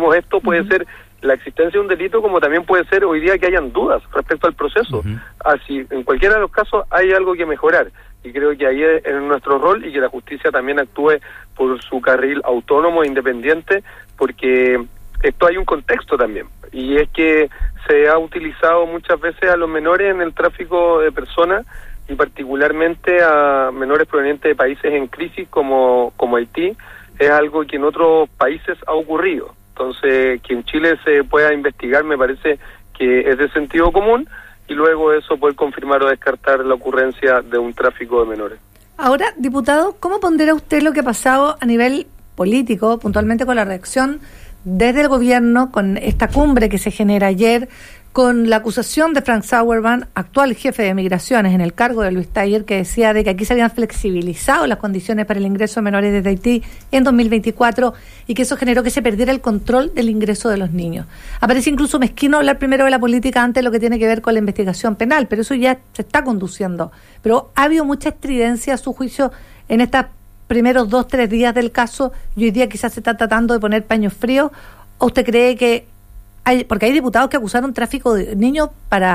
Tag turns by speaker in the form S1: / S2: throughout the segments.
S1: decimos esto puede ser la existencia de un delito, como también puede ser hoy día que hayan dudas respecto al proceso. Así, en cualquiera de los casos hay algo que mejorar, y creo que ahí es nuestro rol, y que la justicia también actúe por su carril autónomo e independiente, porque esto hay un contexto también, y es que se ha utilizado muchas veces a los menores en el tráfico de personas, y particularmente a menores provenientes de países en crisis como Haití. Es algo que en otros países ha ocurrido. Entonces, que en Chile se pueda investigar me parece que es de sentido común, y luego eso poder confirmar o descartar la ocurrencia de un tráfico de menores.
S2: Ahora, diputado, ¿cómo pondera usted lo que ha pasado a nivel político, puntualmente con la reacción desde el gobierno, con esta cumbre que se genera ayer, con la acusación de Frank Sauerman, actual jefe de migraciones en el cargo de Luis Tayer, que decía de que aquí se habían flexibilizado las condiciones para el ingreso de menores desde Haití en 2024 y que eso generó que se perdiera el control del ingreso de los niños? Aparece incluso mezquino hablar primero de la política antes de lo que tiene que ver con la investigación penal, pero eso ya se está conduciendo. Pero ha habido mucha estridencia a su juicio en estos primeros 2-3 días del caso, y hoy día quizás se está tratando de poner paños fríos. ¿O usted cree que porque hay diputados que acusaron tráfico de niños para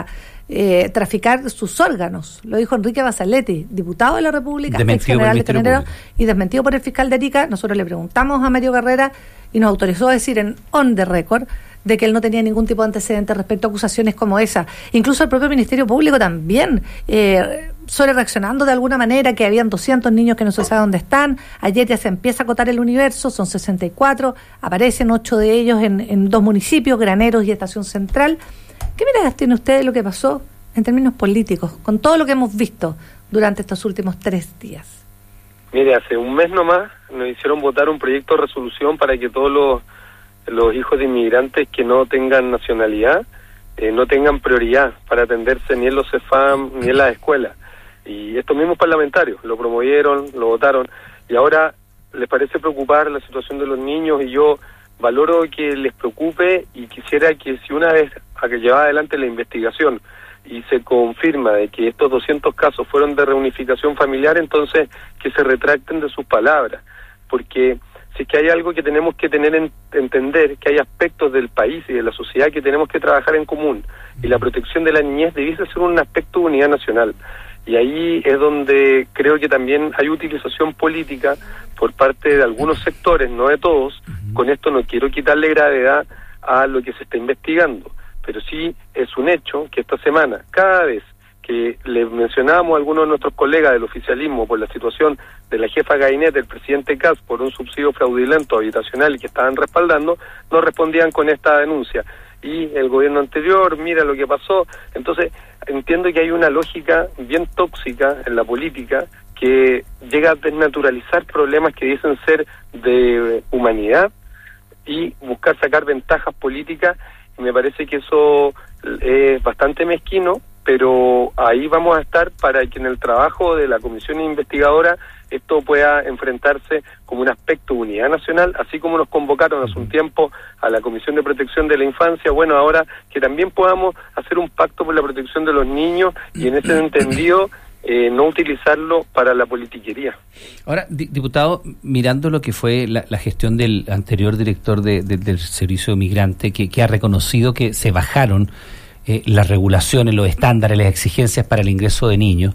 S2: traficar sus órganos? Lo dijo Enrique Basaletti, diputado de la República, ex general de Carabineros, y desmentido por el fiscal de Arica. Nosotros le preguntamos a Mario Carrera y nos autorizó a decir en on the record de que él no tenía ningún tipo de antecedente respecto a acusaciones como esa. Incluso el propio Ministerio Público también sobre reaccionando de alguna manera, que habían 200 niños que no se sabe dónde están. Ayer ya se empieza a acotar el universo, son 64, aparecen 8 de ellos en 2 municipios, Graneros y Estación Central. ¿Qué miradas tiene usted de lo que pasó en términos políticos, con todo lo que hemos visto durante estos últimos 3 días?
S1: Mire, hace un mes nomás nos hicieron votar un proyecto de resolución para que todos los hijos de inmigrantes que no tengan nacionalidad no tengan prioridad para atenderse ni en los CEFAM ni en las escuelas. Y estos mismos parlamentarios lo promovieron, lo votaron, y ahora les parece preocupar la situación de los niños, y yo valoro que les preocupe, y quisiera que si una vez a que lleva adelante la investigación y se confirma de que estos 200 casos fueron de reunificación familiar, entonces que se retracten de sus palabras, porque si es que hay algo que tenemos que entender, que hay aspectos del país y de la sociedad que tenemos que trabajar en común, y la protección de la niñez debiese ser un aspecto de unidad nacional. Y ahí es donde creo que también hay utilización política por parte de algunos sectores, no de todos. Con esto no quiero quitarle gravedad a lo que se está investigando, pero sí es un hecho que esta semana, cada vez que le mencionábamos a algunos de nuestros colegas del oficialismo por la situación de la jefa de gabinete, el presidente Kast, por un subsidio fraudulento habitacional y que estaban respaldando, nos respondían con esta denuncia. Y el gobierno anterior, mira lo que pasó. Entonces, entiendo que hay una lógica bien tóxica en la política que llega a desnaturalizar problemas que dicen ser de humanidad y buscar sacar ventajas políticas, y me parece que eso es bastante mezquino, pero ahí vamos a estar para que en el trabajo de la comisión investigadora esto pueda enfrentarse como un aspecto de unidad nacional, así como nos convocaron hace un tiempo a la Comisión de Protección de la Infancia. Bueno, ahora que también podamos hacer un pacto por la protección de los niños, y en ese entendido no utilizarlo para la politiquería.
S3: Ahora, diputado, mirando lo que fue la gestión del anterior director del Servicio Migrante, que ha reconocido que se bajaron las regulaciones, los estándares, las exigencias para el ingreso de niños,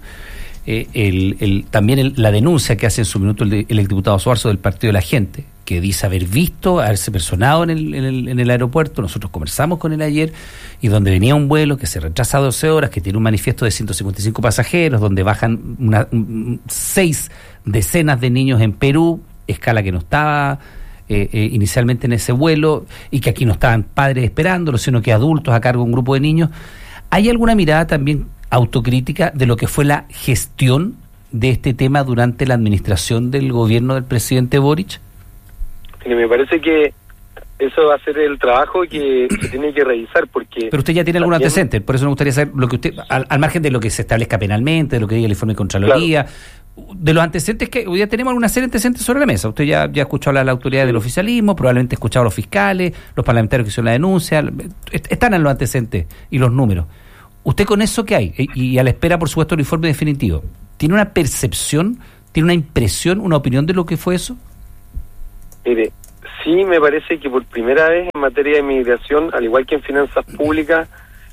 S3: también la denuncia que hace en su minuto el exdiputado Suarzo del Partido de la Gente, que dice haberse personado en el aeropuerto. Nosotros conversamos con él ayer, y donde venía un vuelo que se retrasa 12 horas, que tiene un manifiesto de 155 pasajeros, donde bajan 6 decenas de niños en Perú, escala que no estaba inicialmente en ese vuelo, y que aquí no estaban padres esperándolo, sino que adultos a cargo de un grupo de niños. ¿Hay alguna mirada también autocrítica de lo que fue la gestión de este tema durante la administración del gobierno del presidente Boric?
S1: Me parece que eso va a ser el trabajo que se tiene que revisar, porque... Pero
S3: usted ya tiene algún antecedente, por eso me gustaría saber lo que usted, al margen de lo que se establezca penalmente, de lo que diga el informe de Contraloría, claro, de los antecedentes que hoy ya tenemos alguna serie de antecedentes sobre la mesa. Usted ya ha escuchado a la autoridad del oficialismo, probablemente ha escuchado a los fiscales, los parlamentarios que hicieron la denuncia, están en los antecedentes y los números. ¿Usted con eso qué hay? Y a la espera, por supuesto, del informe definitivo, ¿tiene una percepción, tiene una impresión, una opinión de lo que fue eso?
S1: Mire, Sí, me parece que por primera vez en materia de migración, al igual que en finanzas públicas,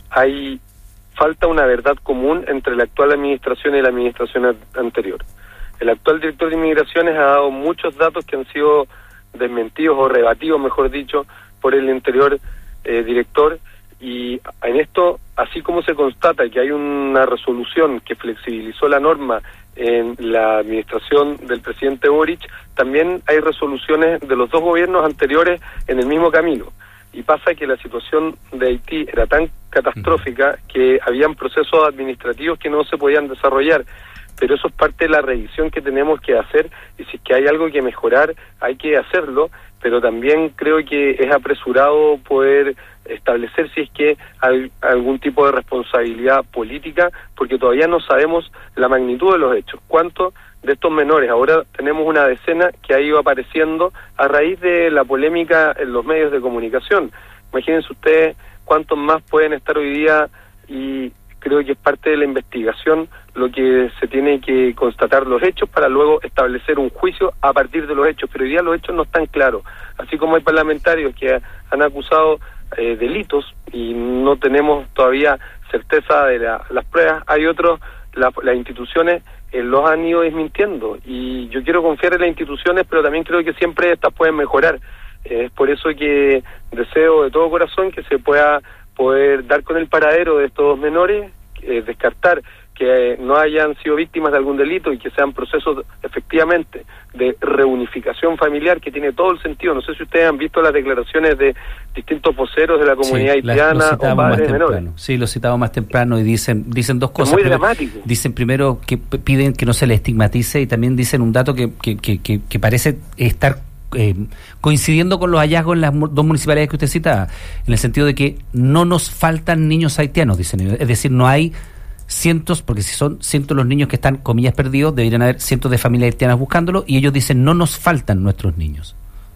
S1: falta una verdad común entre la actual administración y la administración anterior. El actual director de Inmigraciones ha dado muchos datos que han sido desmentidos o rebatidos, mejor dicho, por el anterior director, y en esto, así como se constata que hay una resolución que flexibilizó la norma en la administración del presidente Boric, también hay resoluciones de los dos gobiernos anteriores en el mismo camino. Y pasa que la situación de Haití era tan catastrófica que habían procesos administrativos que no se podían desarrollar. Pero eso es parte de la revisión que tenemos que hacer, y si es que hay algo que mejorar, hay que hacerlo, pero también creo que es apresurado poder establecer si es que hay algún tipo de responsabilidad política, porque todavía no sabemos la magnitud de los hechos. ¿Cuántos de estos menores? Ahora tenemos una decena que ha ido apareciendo a raíz de la polémica en los medios de comunicación. Imagínense ustedes cuántos más pueden estar hoy día, y creo que es parte de la investigación lo que se tiene que constatar los hechos para luego establecer un juicio a partir de los hechos, pero hoy día los hechos no están claros, así como hay parlamentarios que han acusado delitos y no tenemos todavía certeza de las pruebas, hay otros, las instituciones los han ido desmintiendo, y yo quiero confiar en las instituciones, pero también creo que siempre estas pueden mejorar. Es por eso que deseo de todo corazón que se pueda poder dar con el paradero de estos menores, descartar que no hayan sido víctimas de algún delito y que sean procesos efectivamente de reunificación familiar, que tiene todo el sentido. No sé si ustedes han visto las declaraciones de distintos voceros de la comunidad haitiana o padres menores.
S3: Sí, lo citamos más temprano y dicen dos cosas.
S1: Es muy dramático.
S3: Dicen primero que piden que no se le estigmatice, y también dicen un dato que parece estar coincidiendo con los hallazgos en las dos municipalidades que usted citaba, en el sentido de que no nos faltan niños haitianos, dicen. Es decir, no hay cientos, porque si son cientos los niños que están, comillas, perdidos, deberían haber cientos de familias haitianas buscándolo, y ellos dicen no nos faltan nuestros niños.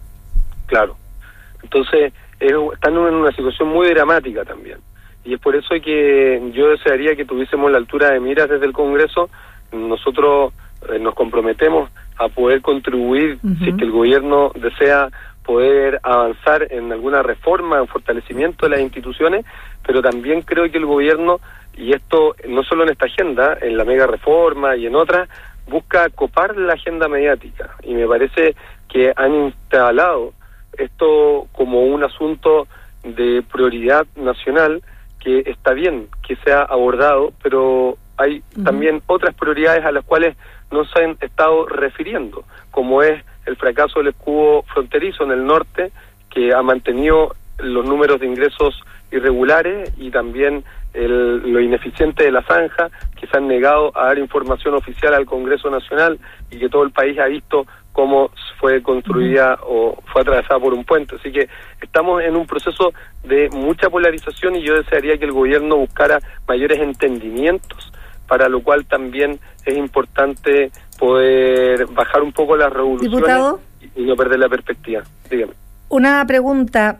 S1: Claro. Entonces están en una situación muy dramática también, y es por eso que yo desearía que tuviésemos la altura de miras desde el Congreso. Nosotros nos comprometemos a poder contribuir, si es que el gobierno desea poder avanzar en alguna reforma, en fortalecimiento de las instituciones, pero también creo que el gobierno, y esto no solo en esta agenda, en la mega reforma y en otras, busca copar la agenda mediática, y me parece que han instalado esto como un asunto de prioridad nacional, que está bien que sea abordado, pero hay también otras prioridades a las cuales no se han estado refiriendo, como es el fracaso del escudo fronterizo en el norte, que ha mantenido los números de ingresos irregulares, y también lo ineficiente de la zanja, que se han negado a dar información oficial al Congreso Nacional, y que todo el país ha visto cómo fue construida o fue atravesada por un puente. Así que estamos en un proceso de mucha polarización, y yo desearía que el gobierno buscara mayores entendimientos, para lo cual también es importante poder bajar un poco las revoluciones. Diputado, y no perder la perspectiva. Dígame.
S2: Una pregunta.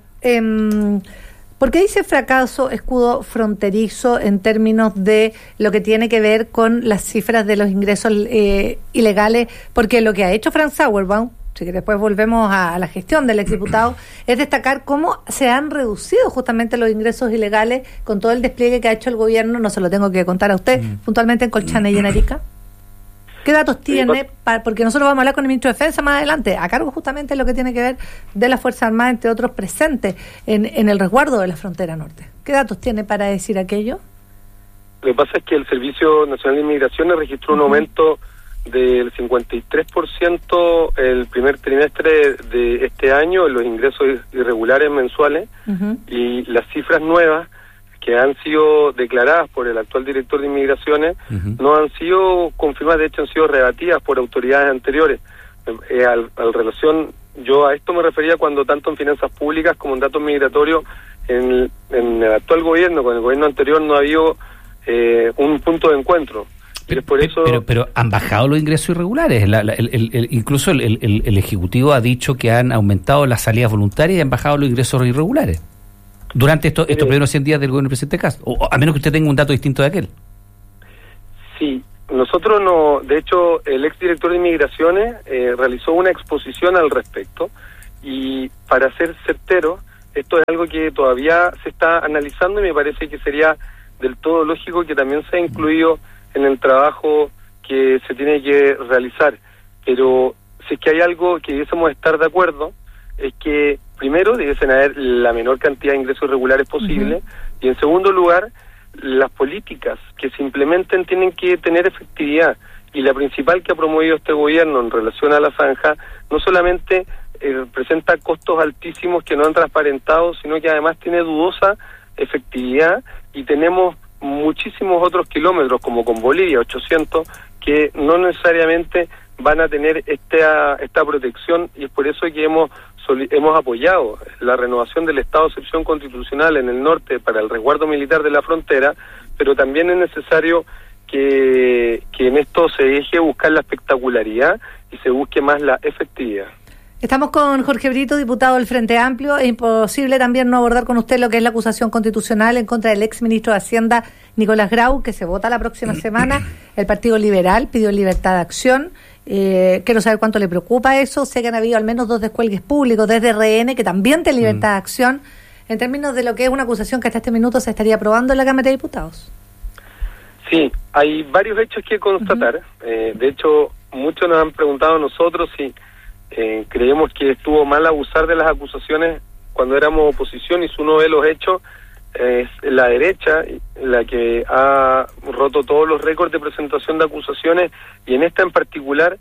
S2: ¿Por qué dice fracaso escudo fronterizo en términos de lo que tiene que ver con las cifras de los ingresos ilegales? Porque lo que ha hecho Frank Sauerbaum, si que después volvemos a la gestión del exdiputado, es destacar cómo se han reducido justamente los ingresos ilegales con todo el despliegue que ha hecho el gobierno. No se lo tengo que contar a usted, puntualmente en Colchane y en Arica. ¿Qué datos tiene? Porque nosotros vamos a hablar con el ministro de Defensa más adelante, a cargo justamente de lo que tiene que ver de las Fuerzas Armadas, entre otros, presentes en el resguardo de la frontera norte. ¿Qué datos tiene para decir aquello?
S1: Lo que pasa es que el Servicio Nacional de Inmigraciones registró un aumento del 53% el primer trimestre de este año en los ingresos irregulares mensuales, y las cifras nuevas que han sido declaradas por el actual director de Inmigraciones no han sido confirmadas, de hecho han sido rebatidas por autoridades anteriores. Al relación, yo a esto me refería cuando tanto en finanzas públicas como en datos migratorios, en el actual gobierno, con el gobierno anterior, no ha habido un punto de encuentro.
S3: Pero han bajado los ingresos irregulares. Incluso el Ejecutivo ha dicho que han aumentado las salidas voluntarias y han bajado los ingresos irregulares durante estos primeros 100 días del gobierno del presidente Kast, o a menos que usted tenga un dato distinto de aquel.
S1: Sí, nosotros no. De hecho, el exdirector de Inmigraciones realizó una exposición al respecto, Y para ser certero, esto es algo que todavía se está analizando y me parece que sería del todo lógico que también sea incluido en el trabajo que se tiene que realizar. Pero si es que hay algo que debiésemos estar de acuerdo, es que primero debiesen haber la menor cantidad de ingresos regulares posible, y en segundo lugar, las políticas que se implementen tienen que tener efectividad, y la principal que ha promovido este gobierno en relación a la zanja no solamente presenta costos altísimos que no han transparentado, sino que además tiene dudosa efectividad, y tenemos muchísimos otros kilómetros, como con Bolivia, 800, que no necesariamente van a tener esta protección, y es por eso que hemos apoyado la renovación del estado de excepción constitucional en el norte para el resguardo militar de la frontera, pero también es necesario que en esto se deje buscar la espectacularidad y se busque más la efectividad.
S2: Estamos con Jorge Brito, diputado del Frente Amplio. Es imposible también no abordar con usted lo que es la acusación constitucional en contra del exministro de Hacienda, Nicolás Grau, que se vota la próxima semana. El Partido Liberal pidió libertad de acción. Quiero saber cuánto le preocupa eso. Sé que han habido al menos 2 descuelgues públicos desde RN, que también tiene libertad de acción, en términos de lo que es una acusación que hasta este minuto se estaría aprobando en la Cámara de Diputados.
S1: Sí, hay varios hechos que constatar. De hecho, muchos nos han preguntado a nosotros si creemos que estuvo mal abusar de las acusaciones cuando éramos oposición, y si uno ve los hechos, es la derecha la que ha roto todos los récords de presentación de acusaciones, y en esta en particular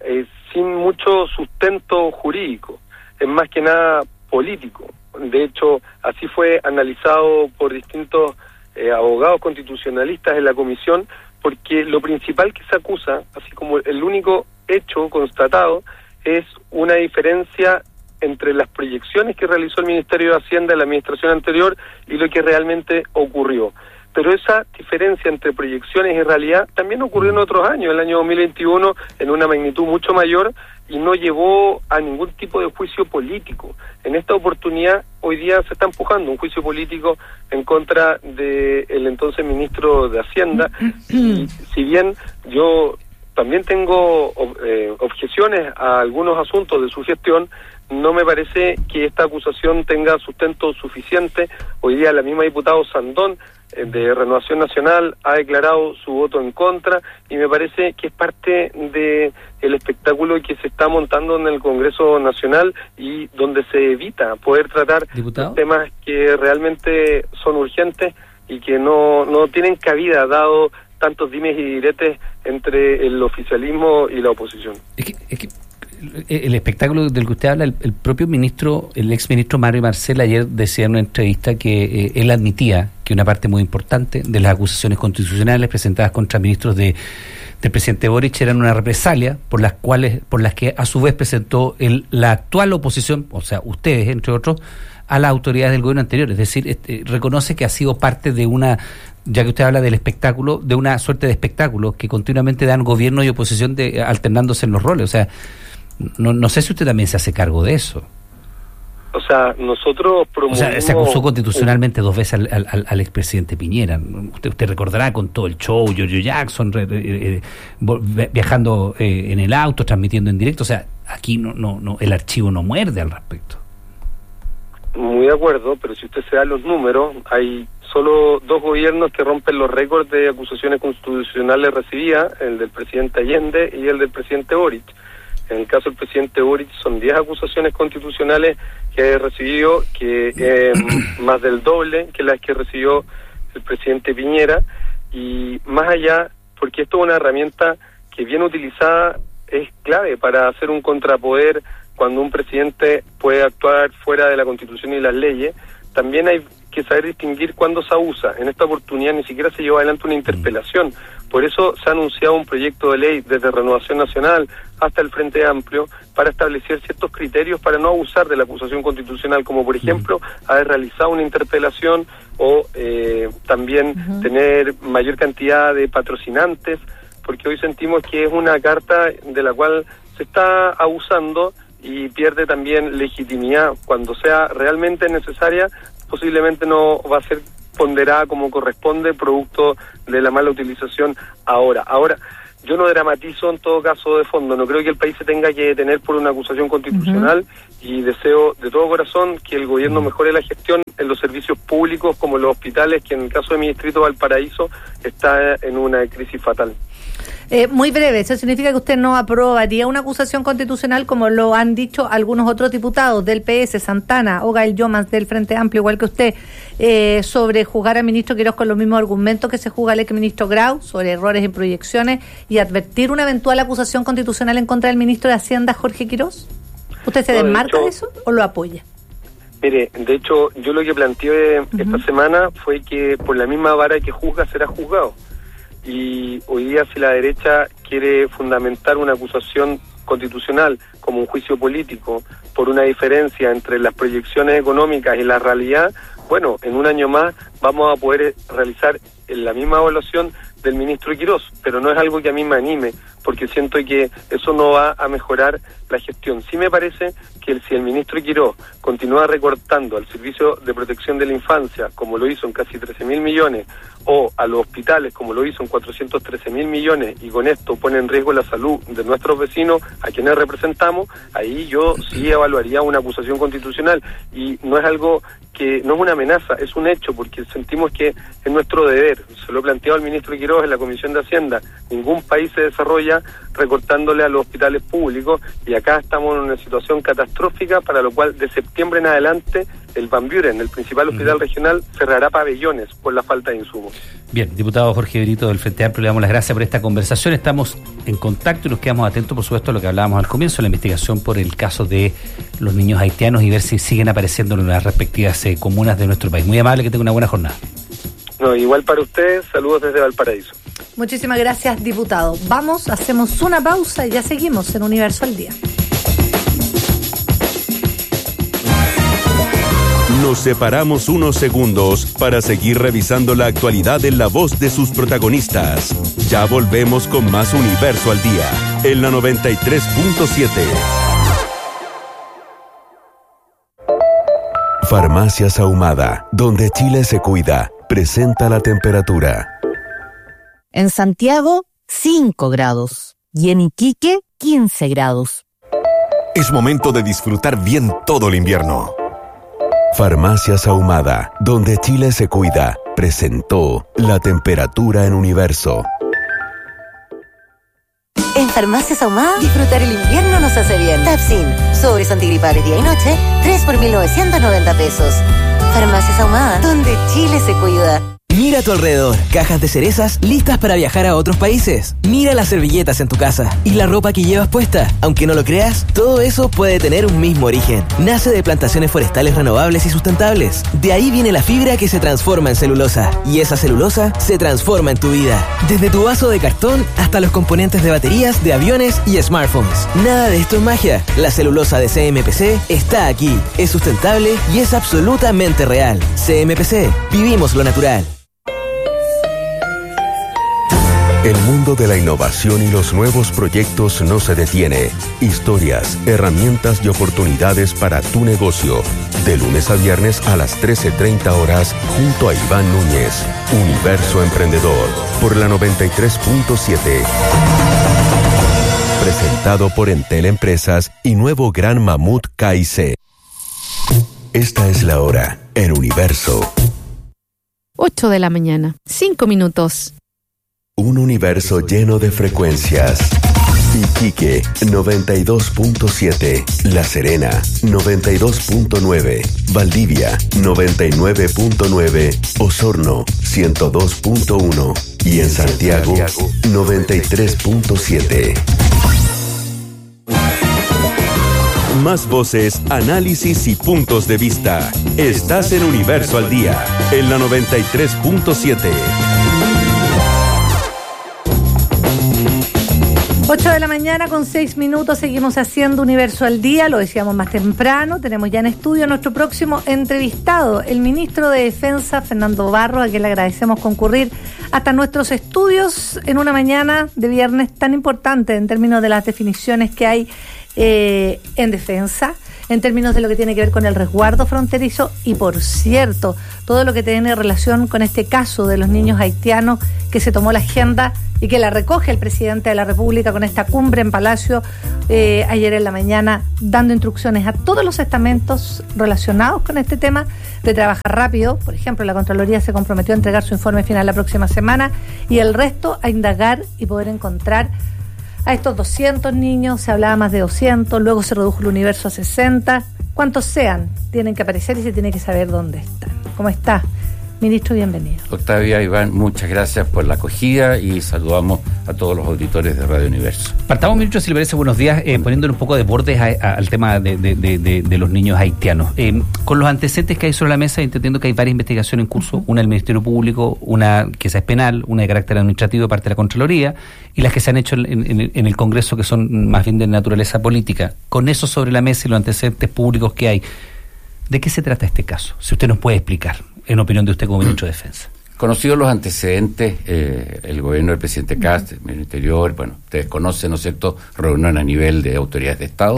S1: sin mucho sustento jurídico, es más que nada político. De hecho, así fue analizado por distintos abogados constitucionalistas en la comisión, porque lo principal que se acusa, así como el único hecho constatado, es una diferencia entre las proyecciones que realizó el Ministerio de Hacienda en la administración anterior y lo que realmente ocurrió. Pero esa diferencia entre proyecciones y realidad también ocurrió en otros años, el año 2021, en una magnitud mucho mayor, y no llevó a ningún tipo de juicio político. En esta oportunidad, hoy día se está empujando un juicio político en contra del entonces ministro de Hacienda, y si bien yo también tengo objeciones a algunos asuntos de su gestión, no me parece que esta acusación tenga sustento suficiente. Hoy día la misma diputada Sandón de Renovación Nacional ha declarado su voto en contra, y me parece que es parte de el espectáculo que se está montando en el Congreso Nacional, y donde se evita poder tratar temas que realmente son urgentes y que no tienen cabida, dado tantos dimes y diretes entre el oficialismo y la oposición.
S3: Es que el espectáculo del que usted habla, el propio ministro, el exministro Mario Marcel, ayer decía en una entrevista que él admitía que una parte muy importante de las acusaciones constitucionales presentadas contra ministros del presidente Boric eran una represalia por las que a su vez presentó la actual oposición, o sea, ustedes, entre otros, a las autoridades del gobierno anterior. Es decir, reconoce que ha sido parte de una, ya que usted habla del espectáculo, de una suerte de espectáculo que continuamente dan gobierno y oposición alternándose en los roles. O sea, no sé si usted también se hace cargo de eso.
S1: O sea, nosotros promovimos... O sea,
S3: se acusó constitucionalmente 2 veces al expresidente Piñera. Usted recordará con todo el show, Giorgio Jackson, viajando en el auto, transmitiendo en directo. O sea, aquí no el archivo no muerde al respecto.
S1: Muy de acuerdo, pero si usted se da los números, hay solo 2 gobiernos que rompen los récords de acusaciones constitucionales recibidas, el del presidente Allende y el del presidente Boric. En el caso del presidente Boric son 10 acusaciones constitucionales que ha recibido, que más del doble que las que recibió el presidente Piñera, y más allá, porque esto es una herramienta que bien utilizada es clave para hacer un contrapoder cuando un presidente puede actuar fuera de la Constitución y las leyes. También hay que saber distinguir cuándo se abusa. En esta oportunidad ni siquiera se llevó adelante una interpelación. Por eso se ha anunciado un proyecto de ley desde Renovación Nacional hasta el Frente Amplio para establecer ciertos criterios para no abusar de la acusación constitucional, como por ejemplo haber realizado una interpelación o también tener mayor cantidad de patrocinantes, porque hoy sentimos que es una carta de la cual se está abusando y pierde también legitimidad. Cuando sea realmente necesaria, posiblemente no va a ser ponderada como corresponde, producto de la mala utilización ahora. Ahora, yo no dramatizo en todo caso de fondo, no creo que el país se tenga que detener por una acusación constitucional y deseo de todo corazón que el gobierno mejore la gestión en los servicios públicos como los hospitales, que en el caso de mi distrito Valparaíso está en una crisis fatal.
S2: Muy breve, ¿eso significa que usted no aprobaría una acusación constitucional como lo han dicho algunos otros diputados del PS, Santana o Gael Yomas del Frente Amplio, igual que usted, sobre juzgar al ministro Quirós con los mismos argumentos que se juzga al exministro Grau, sobre errores en proyecciones, y advertir una eventual acusación constitucional en contra del ministro de Hacienda, Jorge Quirós? ¿Usted se desmarca de eso o lo apoya?
S1: Mire, de hecho, yo lo que planteé esta semana fue que por la misma vara que juzga será juzgado. Y hoy día, si la derecha quiere fundamentar una acusación constitucional como un juicio político por una diferencia entre las proyecciones económicas y la realidad, bueno, en un año más vamos a poder realizar la misma evaluación del ministro Quirós, pero no es algo que a mí me anime, porque siento que eso no va a mejorar la gestión. Sí me parece que si el ministro Quirós continúa recortando al Servicio de Protección de la Infancia, como lo hizo en casi 13.000 millones, o a los hospitales, como lo hizo en 413.000 millones, y con esto pone en riesgo la salud de nuestros vecinos, a quienes representamos, ahí yo sí evaluaría una acusación constitucional. Y no es algo que, no es una amenaza, es un hecho, porque sentimos que es nuestro deber. Se lo he planteado al ministro Quirós en la Comisión de Hacienda. Ningún país se desarrolla recortándole a los hospitales públicos, y acá estamos en una situación catastrófica, para lo cual de septiembre en adelante el Van Buren, el principal hospital regional, cerrará pabellones por la falta de insumos.
S3: Bien, diputado Jorge Brito del Frente Amplio, le damos las gracias por esta conversación. Estamos en contacto y nos quedamos atentos, por supuesto, a lo que hablábamos al comienzo, la investigación por el caso de los niños haitianos, y ver si siguen apareciendo en las respectivas comunas de nuestro país. Muy amable, que tenga una buena jornada.
S1: No, igual para ustedes, saludos desde Valparaíso.
S2: Muchísimas gracias, diputado. Vamos, hacemos una pausa y ya seguimos en Universo al Día.
S4: Nos separamos unos segundos para seguir revisando la actualidad en la voz de sus protagonistas. Ya volvemos con más Universo al Día, en la 93.7. Farmacias Ahumada, donde Chile se cuida, presenta la temperatura.
S5: En Santiago, 5 grados. Y en Iquique, 15 grados.
S4: Es momento de disfrutar bien todo el invierno. Farmacias Ahumada, donde Chile se cuida, presentó la temperatura en Universo.
S6: En Farmacias Ahumada, disfrutar el invierno nos hace bien. Tapsin, sobres antigripales día y noche, 3 por 1.990 pesos. Farmacias Ahumada, donde Chile se cuida.
S7: Mira a tu alrededor, cajas de cerezas listas para viajar a otros países. Mira las servilletas en tu casa y la ropa que llevas puesta. Aunque no lo creas, todo eso puede tener un mismo origen. Nace de plantaciones forestales renovables y sustentables. De ahí viene la fibra que se transforma en celulosa. Y esa celulosa se transforma en tu vida. Desde tu vaso de cartón hasta los componentes de baterías, de aviones y smartphones. Nada de esto es magia. La celulosa de CMPC está aquí. Es sustentable y es absolutamente real. CMPC, vivimos lo natural.
S4: El mundo de la innovación y los nuevos proyectos no se detiene. Historias, herramientas y oportunidades para tu negocio. De lunes a viernes a las 13:30 horas, junto a Iván Núñez. Universo Emprendedor, por la 93.7. Presentado por Entel Empresas y nuevo Gran Mamut KIC. Esta es la hora en Universo.
S5: 8 de la mañana, 5 minutos.
S4: Un universo lleno de frecuencias. Iquique 92.7, La Serena 92.9, Valdivia 99.9, Osorno 102.1 y en Santiago 93.7. Más voces, análisis y puntos de vista. Estás en Universo al Día, en la 93.7.
S2: 8 de la mañana con 6 minutos, seguimos haciendo Universo al Día, lo decíamos más temprano, tenemos ya en estudio a nuestro próximo entrevistado, el ministro de Defensa, Fernando Barros, a quien le agradecemos concurrir hasta nuestros estudios en una mañana de viernes tan importante en términos de las definiciones que hay en defensa. en términos de lo que tiene que ver con el resguardo fronterizo y, por cierto, todo lo que tiene relación con este caso de los niños haitianos que se tomó la agenda y que la recoge el presidente de la República con esta cumbre en Palacio ayer en la mañana, dando instrucciones a todos los estamentos relacionados con este tema de trabajar rápido. Por ejemplo, la Contraloría se comprometió a entregar su informe final la próxima semana y el resto a indagar y poder encontrar a estos 200 niños. Se hablaba más de 200, luego se redujo el universo a 60. Cuantos sean, tienen que aparecer y se tiene que saber dónde están. ¿Cómo está? Ministro, bienvenido.
S8: Octavia, Iván, muchas gracias por la acogida y saludamos a todos los auditores de Radio Universo.
S3: Partamos, ministro, si le parece, buenos días, poniéndole un poco de bordes al tema de los niños haitianos. Con los antecedentes que hay sobre la mesa, entendiendo que hay varias investigaciones en curso, una del Ministerio Público, una que esa es penal, una de carácter administrativo de parte de la Contraloría, y las que se han hecho en el Congreso, que son más bien de naturaleza política. Con eso sobre la mesa y los antecedentes públicos que hay, ¿de qué se trata este caso? Si usted nos puede explicar, en opinión de usted como ministro de Defensa.
S8: Conocidos los antecedentes, el gobierno del presidente Kast, el Ministerio Interior, bueno, ustedes conocen, ¿no es cierto?, reunión a nivel de autoridades de Estado,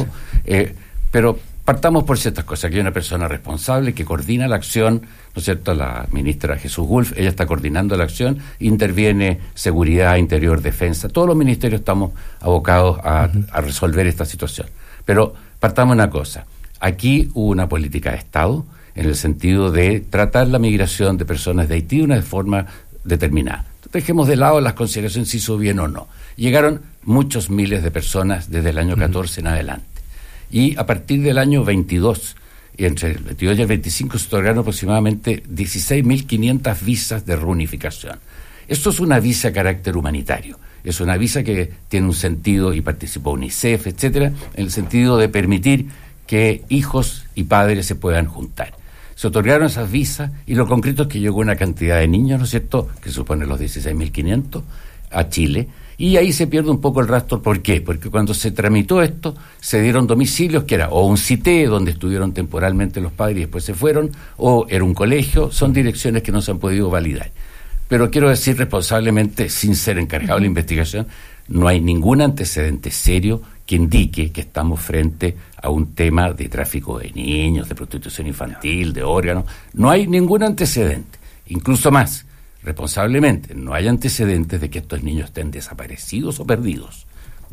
S8: pero partamos por ciertas cosas. Aquí hay una persona responsable que coordina la acción, ¿no es cierto?, la ministra Jesús Wolf, ella está coordinando la acción, interviene Seguridad, Interior, Defensa, todos los ministerios estamos abocados a resolver esta situación. Pero partamos de una cosa, aquí hubo una política de Estado, en el sentido de tratar la migración de personas de Haití de una forma determinada. Dejemos de lado las consideraciones si hizo bien o no. Llegaron muchos miles de personas desde el año 14 en adelante. Y a partir del año 22, y entre el 22 y el 25, se otorgaron aproximadamente 16.500 visas de reunificación. Esto es una visa a carácter humanitario. Es una visa que tiene un sentido, y participó UNICEF, etcétera, en el sentido de permitir que hijos y padres se puedan juntar. Se otorgaron esas visas y lo concreto es que llegó una cantidad de niños, ¿no es cierto?, que supone los 16.500 a Chile, y ahí se pierde un poco el rastro. ¿Por qué? Porque cuando se tramitó esto, se dieron domicilios que era o un CITE, donde estuvieron temporalmente los padres y después se fueron, o era un colegio, son direcciones que no se han podido validar. Pero quiero decir responsablemente, sin ser encargado de la investigación, no hay ningún antecedente serio que indique que estamos frente a un tema de tráfico de niños, de prostitución infantil, de órganos. No hay ningún antecedente. Incluso más, responsablemente, no hay antecedentes de que estos niños estén desaparecidos o perdidos.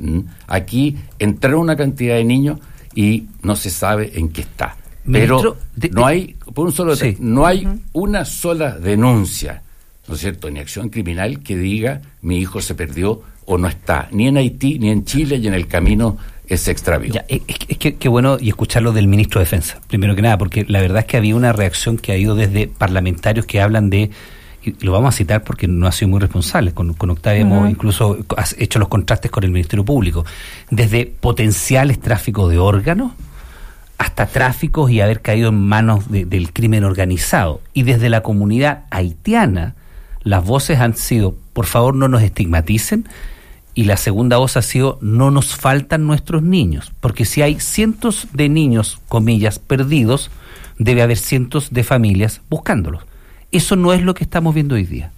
S8: Aquí entraron una cantidad de niños y no se sabe en qué está. Pero no hay, por un solo sí. No hay una sola denuncia, ¿no es cierto?, ni acción criminal que diga mi hijo se perdió o no está, ni en Haití, ni en Chile, y en el camino se extravió.
S3: Es que qué bueno y escucharlo del ministro de Defensa, primero que nada, porque la verdad es que había una reacción que ha ido desde parlamentarios que hablan de, y lo vamos a citar porque no ha sido muy responsable, con Octavia hemos incluso hecho los contrastes con el Ministerio Público, desde potenciales tráficos de órganos hasta tráficos y haber caído en manos del crimen organizado. Y desde la comunidad haitiana, las voces han sido, por favor no nos estigmaticen, y la segunda voz ha sido, no nos faltan nuestros niños, porque si hay cientos de niños, comillas, perdidos, debe haber cientos de familias buscándolos. Eso no es lo que estamos viendo hoy día.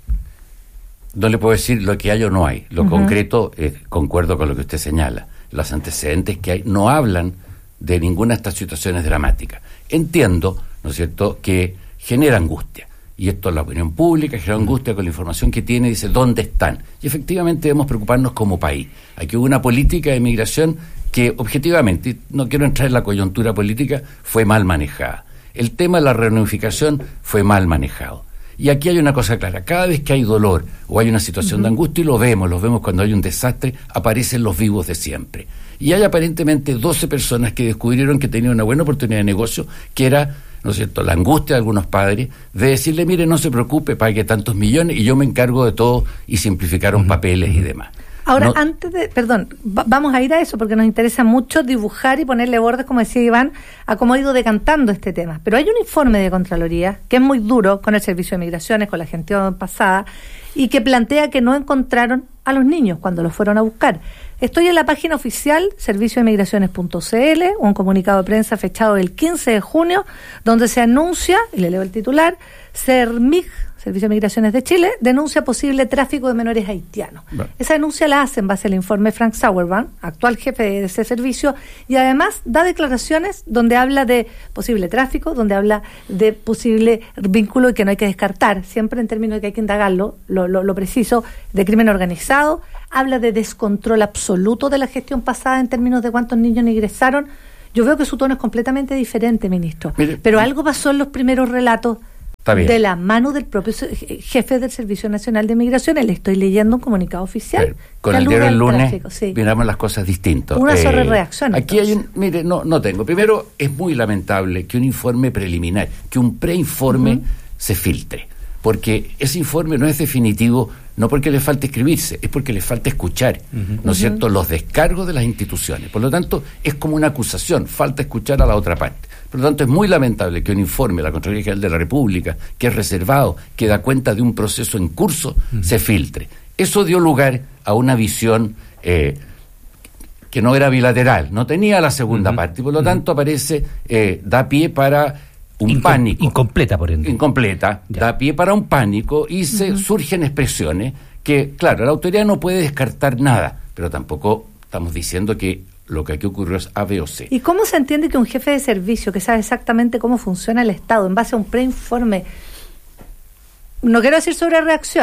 S8: No le puedo decir lo que hay o no hay. Lo concreto, concuerdo con lo que usted señala. Los antecedentes que hay no hablan de ninguna de estas situaciones dramáticas. Entiendo, ¿no es cierto?, que genera angustia. Y esto la opinión pública genera angustia con la información que tiene, dice, ¿dónde están? Y efectivamente debemos preocuparnos como país. Aquí hubo una política de migración que objetivamente, no quiero entrar en la coyuntura política, fue mal manejada. El tema de la reunificación fue mal manejado. Y aquí hay una cosa clara, cada vez que hay dolor o hay una situación de angustia, y lo vemos cuando hay un desastre, aparecen los vivos de siempre. Y hay aparentemente 12 personas que descubrieron que tenían una buena oportunidad de negocio, que era, ¿no es cierto?, la angustia de algunos padres de decirle, mire, no se preocupe, pague tantos millones y yo me encargo de todo, y simplificaron papeles y demás.
S2: Ahora, vamos a ir a eso porque nos interesa mucho dibujar y ponerle bordes, como decía Iván, a cómo ha ido decantando este tema. Pero hay un informe de Contraloría que es muy duro con el Servicio de Migraciones, con la gestión pasada, y que plantea que no encontraron a los niños cuando los fueron a buscar. Estoy en la página oficial, serviciodemigraciones.cl, un comunicado de prensa fechado el 15 de junio, donde se anuncia, y le leo el titular, Servicio de Migraciones de Chile, denuncia posible tráfico de menores haitianos. Bueno. Esa denuncia la hace en base al informe Frank Sauerbrand, actual jefe de ese servicio, y además da declaraciones donde habla de posible tráfico, donde habla de posible vínculo y que no hay que descartar, siempre en términos de que hay que indagarlo, lo preciso, de crimen organizado, habla de descontrol absoluto de la gestión pasada en términos de cuántos niños ingresaron. Yo veo que su tono es completamente diferente, ministro, pero algo pasó en los primeros relatos de la mano del propio jefe del Servicio Nacional de Migraciones. Le estoy leyendo un comunicado oficial.
S8: Con el diario El Lunes miramos las cosas distintas.
S2: Una sola reacción.
S8: Aquí entonces hay no tengo. Primero, es muy lamentable que un informe preliminar, que un preinforme se filtre, porque ese informe no es definitivo, no porque le falte escribirse, es porque le falta escuchar, ¿no es cierto?, los descargos de las instituciones. Por lo tanto, es como una acusación, falta escuchar a la otra parte. Por lo tanto, es muy lamentable que un informe de la Contraloría General de la República, que es reservado, que da cuenta de un proceso en curso, se filtre. Eso dio lugar a una visión que no era bilateral, no tenía la segunda parte, y por lo tanto da pie para un pánico.
S3: Incompleta, por ende.
S8: Incompleta, da pie para un pánico y surgen expresiones que, claro, la autoridad no puede descartar nada, pero tampoco estamos diciendo que lo que aquí ocurrió es A, B o C.
S2: ¿Y cómo se entiende que un jefe de servicio que sabe exactamente cómo funciona el Estado en base a un preinforme, no quiero decir sobre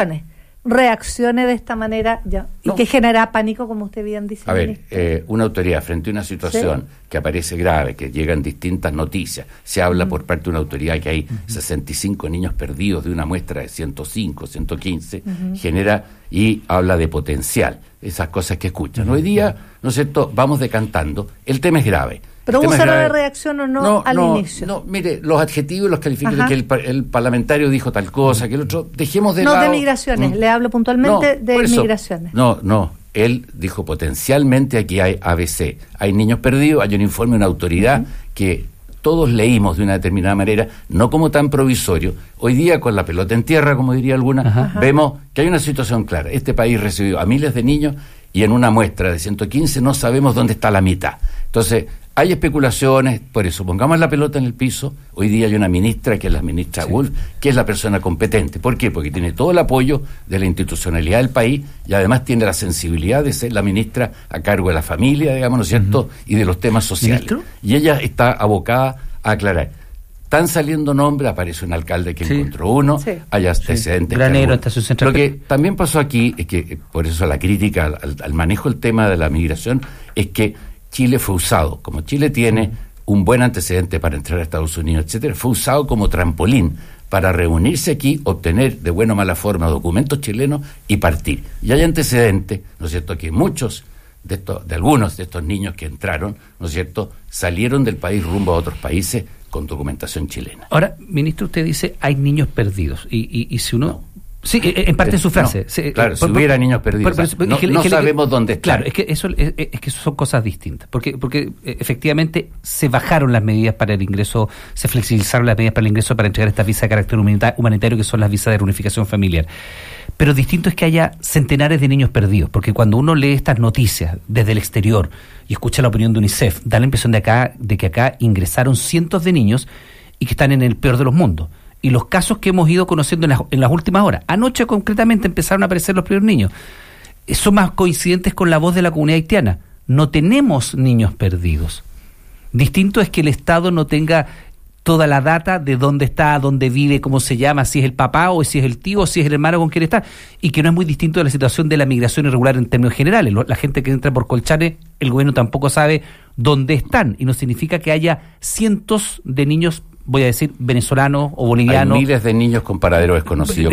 S2: reaccione de esta manera y que genera pánico, como usted bien dice?
S8: A ver, una autoridad frente a una situación que aparece grave, que llegan distintas noticias, se habla por parte de una autoridad que hay 65 niños perdidos de una muestra de 105, 115, genera y habla de potencial, esas cosas que escuchan. Hoy día, ¿no es cierto?, vamos decantando, el tema es grave.
S2: ¿Pero hubo cero de reacción o no al inicio?
S8: No, mire, los adjetivos y los calificativos de que el parlamentario dijo tal cosa, que el otro, dejemos de lado.
S2: No de migraciones, le hablo puntualmente de migraciones.
S8: No, él dijo potencialmente aquí hay ABC, hay niños perdidos, hay un informe de una autoridad que todos leímos de una determinada manera, no como tan provisorio. Hoy día, con la pelota en tierra, como diría alguna, vemos que hay una situación clara. Este país recibió a miles de niños y en una muestra de 115 no sabemos dónde está la mitad. Entonces, hay especulaciones, por eso pongamos la pelota en el piso. Hoy día hay una ministra, que es la ministra Wolf, que es la persona competente. ¿Por qué? Porque tiene todo el apoyo de la institucionalidad del país y además tiene la sensibilidad de ser la ministra a cargo de la familia, digamos, ¿no es cierto?, y de los temas sociales. ¿Ministro? Y ella está abocada a aclarar. Están saliendo nombres, aparece un alcalde que encontró uno, hay antecedentes.
S3: Granero, Estación Central.
S8: Lo que también pasó aquí, es que por eso la crítica al manejo del tema de la migración, es que Chile fue usado, como Chile tiene un buen antecedente para entrar a Estados Unidos, etcétera, fue usado como trampolín para reunirse aquí, obtener de buena o mala forma documentos chilenos y partir. Y hay antecedentes, ¿no es cierto?, que muchos de algunos de estos niños que entraron, ¿no es cierto?, salieron del país rumbo a otros países con documentación chilena.
S3: Ahora, ministro, usted dice hay niños perdidos y si uno... No. Sí, en parte de su frase.
S8: Claro, si hubiera niños perdidos, no sabemos dónde están.
S3: Claro, es que eso son cosas distintas, porque efectivamente se bajaron las medidas para el ingreso, se flexibilizaron las medidas para el ingreso para entregar estas visas de carácter humanitario, que son las visas de reunificación familiar. Pero distinto es que haya centenares de niños perdidos, porque cuando uno lee estas noticias desde el exterior y escucha la opinión de UNICEF, da la impresión de que acá ingresaron cientos de niños y que están en el peor de los mundos. Y los casos que hemos ido conociendo en las últimas horas, anoche concretamente empezaron a aparecer los primeros niños, son más coincidentes con la voz de la comunidad haitiana. No tenemos niños perdidos. Distinto es que el Estado no tenga toda la data de dónde está, dónde vive, cómo se llama, si es el papá o si es el tío o si es el hermano con quien está, y que no es muy distinto de la situación de la migración irregular en términos generales. La gente que entra por Colchane, el gobierno tampoco sabe dónde están, y no significa que haya cientos de niños, voy a decir, venezolanos o bolivianos.
S8: Hay miles de niños con paradero desconocido.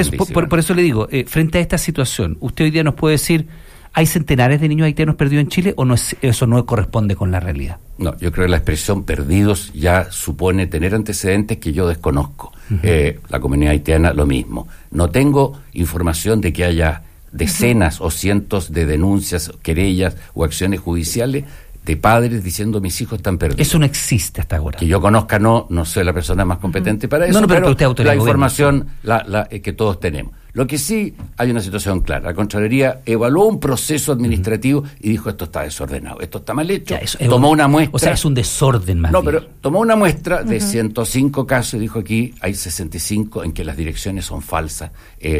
S3: Por eso le digo, frente a esta situación, ¿usted hoy día nos puede decir, hay centenares de niños haitianos perdidos en Chile o no eso no corresponde con la realidad?
S8: No, yo creo que la expresión perdidos ya supone tener antecedentes que yo desconozco. La comunidad haitiana, lo mismo. No tengo información de que haya decenas o cientos de denuncias, querellas o acciones judiciales de padres diciendo mis hijos están perdidos.
S3: Eso no existe hasta ahora.
S8: Que yo conozca, no soy la persona más competente para eso,
S3: pero usted
S8: la información que todos tenemos. Lo que sí hay una situación clara. La Contraloría evaluó un proceso administrativo y dijo esto está desordenado, esto está mal hecho. Tomó una muestra.
S3: O sea, es un desorden más bien.
S8: Pero tomó una muestra de 105 casos y dijo aquí hay 65 en que las direcciones son falsas.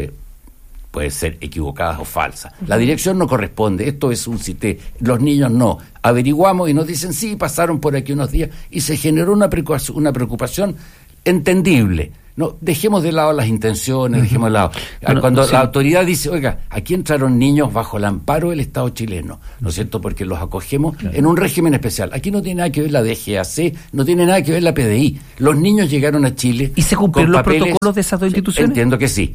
S8: Puede ser equivocadas o falsas. La dirección no corresponde, esto es un CITE, los niños no. Averiguamos y nos dicen, sí, pasaron por aquí unos días y se generó una preocupación entendible. No, dejemos de lado las intenciones, dejemos de lado. Cuando la autoridad dice, oiga, aquí entraron niños bajo el amparo del Estado chileno, ¿no es cierto? Porque los acogemos en un régimen especial. Aquí no tiene nada que ver la DGAC, no tiene nada que ver la PDI. Los niños llegaron a Chile.
S3: ¿Y se cumplieron los protocolos de esas dos instituciones?
S8: Entiendo que sí.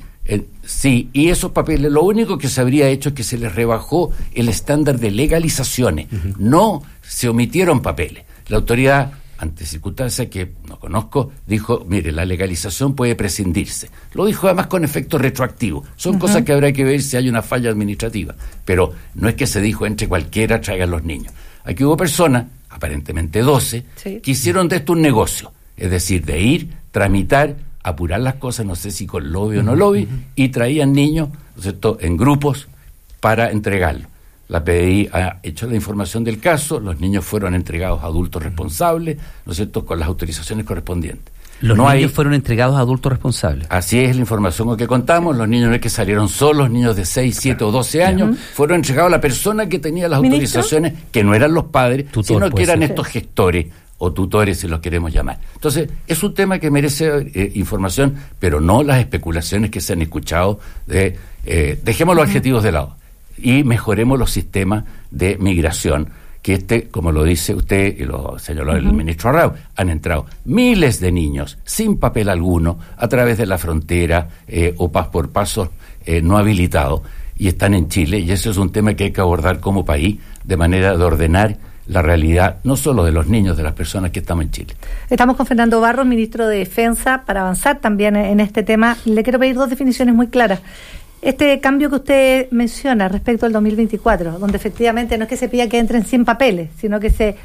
S8: Sí, y esos papeles, lo único que se habría hecho es que se les rebajó el estándar de legalizaciones. No se omitieron papeles. La autoridad, ante circunstancias que no conozco, dijo, mire, la legalización puede prescindirse. Lo dijo además con efecto retroactivo. Son cosas que habrá que ver si hay una falla administrativa. Pero no es que se dijo entre cualquiera traigan los niños. Aquí hubo personas, aparentemente 12, que hicieron de esto un negocio. Es decir, de ir, tramitar, apurar las cosas, no sé si con lobby o no lobby, y traían niños, ¿no es cierto?, en grupos para entregarlos. La PDI ha hecho la información del caso, los niños fueron entregados a adultos responsables, ¿no es cierto?, con las autorizaciones correspondientes.
S3: Los niños fueron entregados a adultos responsables.
S8: Así es la información con que contamos. Los niños no es que salieron solos, niños de 6, 7 o 12 años, fueron entregados a la persona que tenía las autorizaciones, que no eran los padres, sino que eran estos gestores o tutores, si los queremos llamar. Entonces, es un tema que merece información, pero no las especulaciones que se han escuchado de dejemos los adjetivos de lado y mejoremos los sistemas de migración, que como lo dice usted y lo señaló el ministro Arrau, han entrado miles de niños sin papel alguno a través de la frontera o por pasos no habilitados y están en Chile, y eso es un tema que hay que abordar como país de manera de ordenar la realidad, no solo de los niños, de las personas que estamos en Chile.
S2: Estamos con Fernando Barros, ministro de Defensa, para avanzar también en este tema. Le quiero pedir dos definiciones muy claras. Este cambio que usted menciona respecto al 2024, donde efectivamente no es que se pida que entren sin papeles, sino que se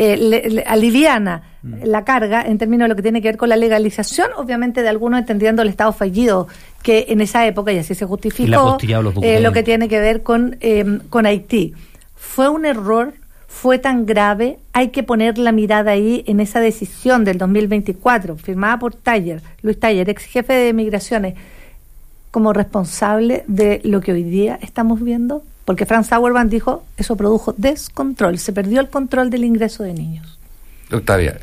S2: aliviana la carga en términos de lo que tiene que ver con la legalización, obviamente de algunos entendiendo el Estado fallido, que en esa época, y así se justificó, lo que tiene que ver con Haití. ¿Fue un error? ¿Fue tan grave? Hay que poner la mirada ahí en esa decisión del 2024, firmada por Luis Taller, ex jefe de Migraciones, como responsable de lo que hoy día estamos viendo, porque Frank Sauerman dijo, eso produjo descontrol, se perdió el control del ingreso de niños.
S8: Octavia,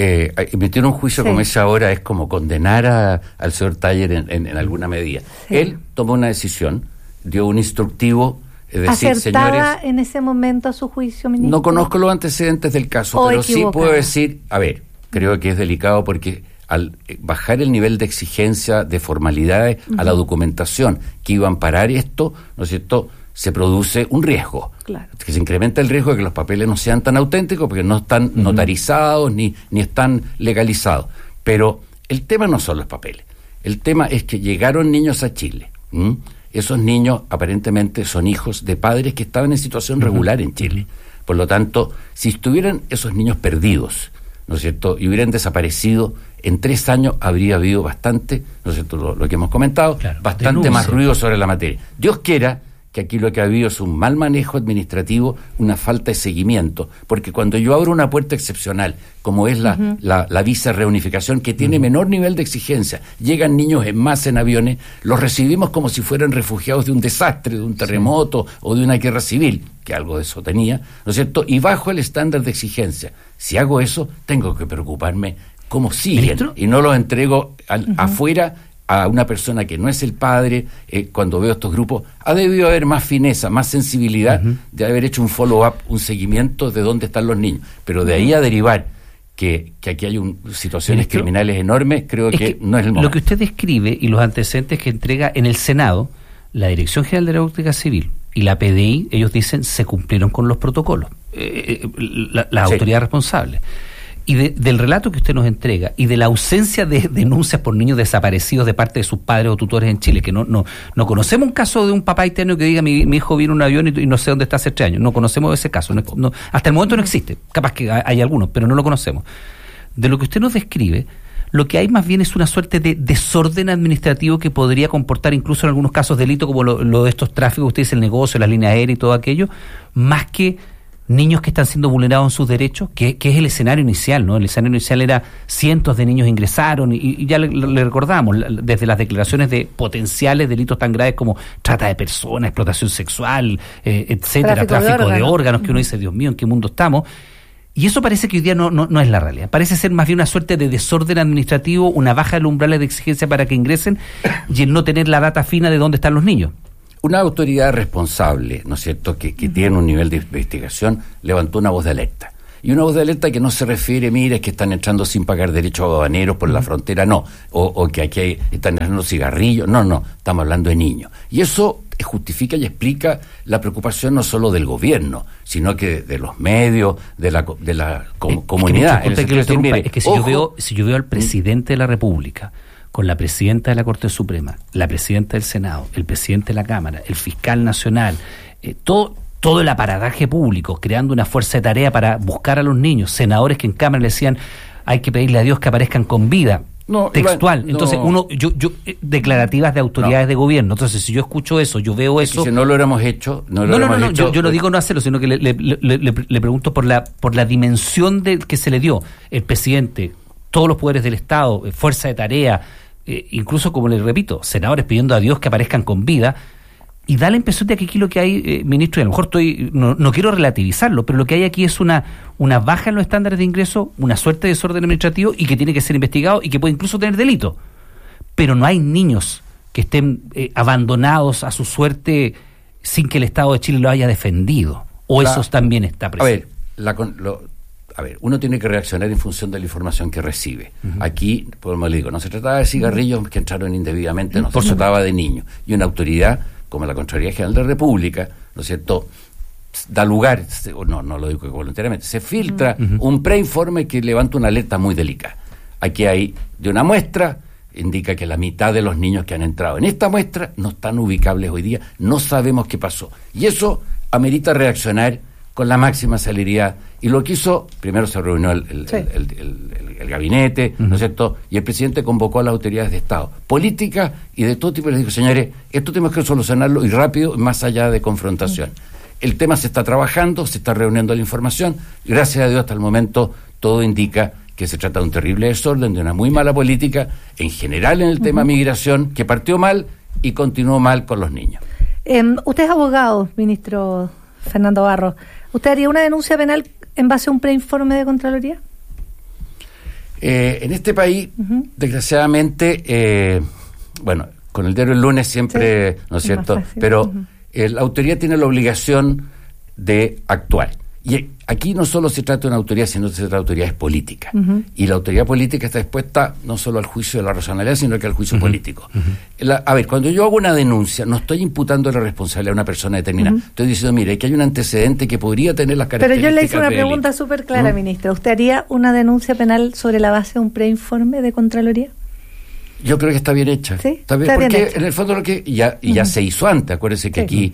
S8: emitir un juicio como ese ahora es como condenar al señor Taller en alguna medida. Él tomó una decisión, dio un instructivo, es decir,
S2: ¿acertada
S8: señores,
S2: en ese momento a su juicio, ministro?
S8: No conozco los antecedentes del caso, pero sí puedo decir, creo que es delicado porque al bajar el nivel de exigencia, de formalidades a la documentación que iba a amparar esto, ¿no es cierto?, se produce un riesgo. Claro. Que se incrementa el riesgo de que los papeles no sean tan auténticos porque no están notarizados ni están legalizados. Pero el tema no son los papeles. El tema es que llegaron niños a Chile. Esos niños aparentemente son hijos de padres que estaban en situación regular en Chile. Por lo tanto, si estuvieran esos niños perdidos, ¿no es cierto?, y hubieran desaparecido, en 3 años habría habido bastante, ¿no es cierto?, lo que hemos comentado, bastante más ruido sobre la materia. Dios quiera que aquí lo que ha habido es un mal manejo administrativo, una falta de seguimiento, porque cuando yo abro una puerta excepcional, como es la visa reunificación, que tiene menor nivel de exigencia, llegan niños en masa en aviones, los recibimos como si fueran refugiados de un desastre, de un terremoto o de una guerra civil, que algo de eso tenía, ¿no es cierto?, y bajo el estándar de exigencia. Si hago eso, tengo que preocuparme cómo siguen, ¿ministro? Y no los entrego afuera a una persona que no es el padre. Cuando veo estos grupos, ha debido haber más fineza, más sensibilidad de haber hecho un follow-up, un seguimiento de dónde están los niños. Pero de ahí a derivar que aquí hay situaciones criminales enormes, creo que no es el momento.
S3: Lo que usted describe y los antecedentes que entrega en el Senado, la Dirección General de Aeronáutica Civil y la PDI, ellos dicen se cumplieron con los protocolos, las autoridades responsables. Y del relato que usted nos entrega y de la ausencia de denuncias por niños desaparecidos de parte de sus padres o tutores en Chile, que no conocemos un caso de un papá haitiano que diga mi hijo vino en un avión y no sé dónde está hace 3 años, no conocemos ese caso, hasta el momento no existe, capaz que hay algunos, pero no lo conocemos. De lo que usted nos describe, Lo que hay más bien es una suerte de desorden administrativo que podría comportar incluso en algunos casos delito, como lo de estos tráficos, usted dice el negocio, la línea aérea y todo aquello, más que niños que están siendo vulnerados en sus derechos, que es el escenario inicial, ¿no? El escenario inicial era cientos de niños ingresaron y ya le recordamos, desde las declaraciones de potenciales delitos tan graves como trata de personas, explotación sexual, etcétera, tráfico de órganos, que uno dice, Dios mío, ¿en qué mundo estamos? Y eso parece que hoy día no es la realidad. Parece ser más bien una suerte de desorden administrativo, una baja de los umbrales de exigencia para que ingresen y el no tener la data fina de dónde están los niños.
S8: Una autoridad responsable, ¿no es cierto?, que tiene un nivel de investigación, levantó una voz de alerta. Y una voz de alerta que no se refiere, mire, es que están entrando sin pagar derechos aduaneros por la frontera, no. O que aquí están entrando cigarrillos, no, estamos hablando de niños. Y eso justifica y explica la preocupación no solo del gobierno, sino que de los medios, de la comunidad.
S3: Es que si yo veo al presidente de la República, con la presidenta de la Corte Suprema, la presidenta del Senado, el presidente de la Cámara, el fiscal nacional, todo el aparataje público, creando una fuerza de tarea para buscar a los niños, senadores que en Cámara le decían hay que pedirle a Dios que aparezcan con vida, textual. Entonces, yo declarativas de autoridades de gobierno. Entonces, si yo escucho eso, yo veo eso...
S8: Si no lo hubiéramos hecho...
S3: Yo no digo no hacerlo, sino que le pregunto por la dimensión que se le dio el presidente, todos los poderes del Estado, fuerza de tarea, incluso, como les repito, senadores pidiendo a Dios que aparezcan con vida, y da la impresión de que aquí lo que hay, ministro, y a lo mejor no quiero relativizarlo, pero lo que hay aquí es una baja en los estándares de ingreso, una suerte de desorden administrativo y que tiene que ser investigado y que puede incluso tener delito. Pero no hay niños que estén abandonados a su suerte sin que el Estado de Chile lo haya defendido. O eso también está presente.
S8: A ver, uno tiene que reaccionar en función de la información que recibe. Aquí, como le digo, no se trataba de cigarrillos que entraron indebidamente, se trataba de niños. Y una autoridad como la Contraloría General de la República, ¿no es cierto?, da lugar, no lo digo voluntariamente, se filtra un preinforme que levanta una alerta muy delicada. Aquí hay, de una muestra, indica que la mitad de los niños que han entrado en esta muestra no están ubicables hoy día, no sabemos qué pasó. Y eso amerita reaccionar con la máxima celeridad. Y lo que hizo, primero se reunió el gabinete, ¿no es cierto?, y el presidente convocó a las autoridades de Estado, políticas y de todo tipo, y les dijo, señores, esto tenemos que solucionarlo y rápido, más allá de confrontación. El tema se está trabajando, se está reuniendo la información, y gracias a Dios hasta el momento todo indica que se trata de un terrible desorden, de una muy mala política, en general en el tema migración, que partió mal y continuó mal con los niños.
S2: Usted es abogado, ministro Fernando Barros. ¿Usted haría una denuncia penal en base a un preinforme de Contraloría?
S8: En este país, desgraciadamente, con el diario El Lunes siempre, ¿no es cierto? Pero la autoridad tiene la obligación de actuar. Y aquí no solo se trata de una autoridad, sino que se trata de autoridades políticas. Y la autoridad política está expuesta no solo al juicio de la razonabilidad, sino que al juicio político. Cuando yo hago una denuncia, no estoy imputando la responsabilidad a una persona determinada. Estoy diciendo, mire, que hay un antecedente que podría tener las características.
S2: Pero yo le hice una pregunta súper clara, ministro. ¿Usted haría una denuncia penal sobre la base de un preinforme de Contraloría?
S8: Yo creo que está bien hecha.
S2: ¿Sí?
S8: Está bien, porque en el fondo lo que ya se hizo antes. Acuérdense que aquí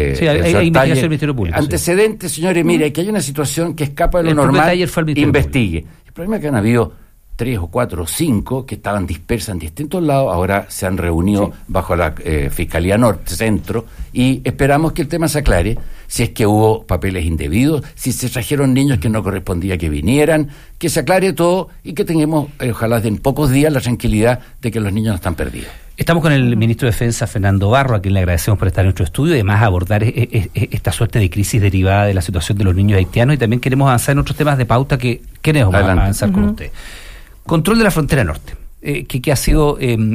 S3: hay investigación del Ministerio Público.
S8: Antecedentes, señores, mire, que hay una situación que escapa de lo normal, investigue. El problema es que han habido 3 o 4 o 5 que estaban dispersas en distintos lados, ahora se han reunido bajo la Fiscalía Norte, Centro, y esperamos que el tema se aclare, si es que hubo papeles indebidos, si se trajeron niños que no correspondía que vinieran, que se aclare todo y que tengamos, ojalá en pocos días, la tranquilidad de que los niños no están perdidos.
S3: Estamos con el ministro de Defensa, Fernando Barros, a quien le agradecemos por estar en nuestro estudio y además abordar esta suerte de crisis derivada de la situación de los niños haitianos, y también queremos avanzar en otros temas de pauta que queremos avanzar con usted. Control de la frontera norte, que ha sido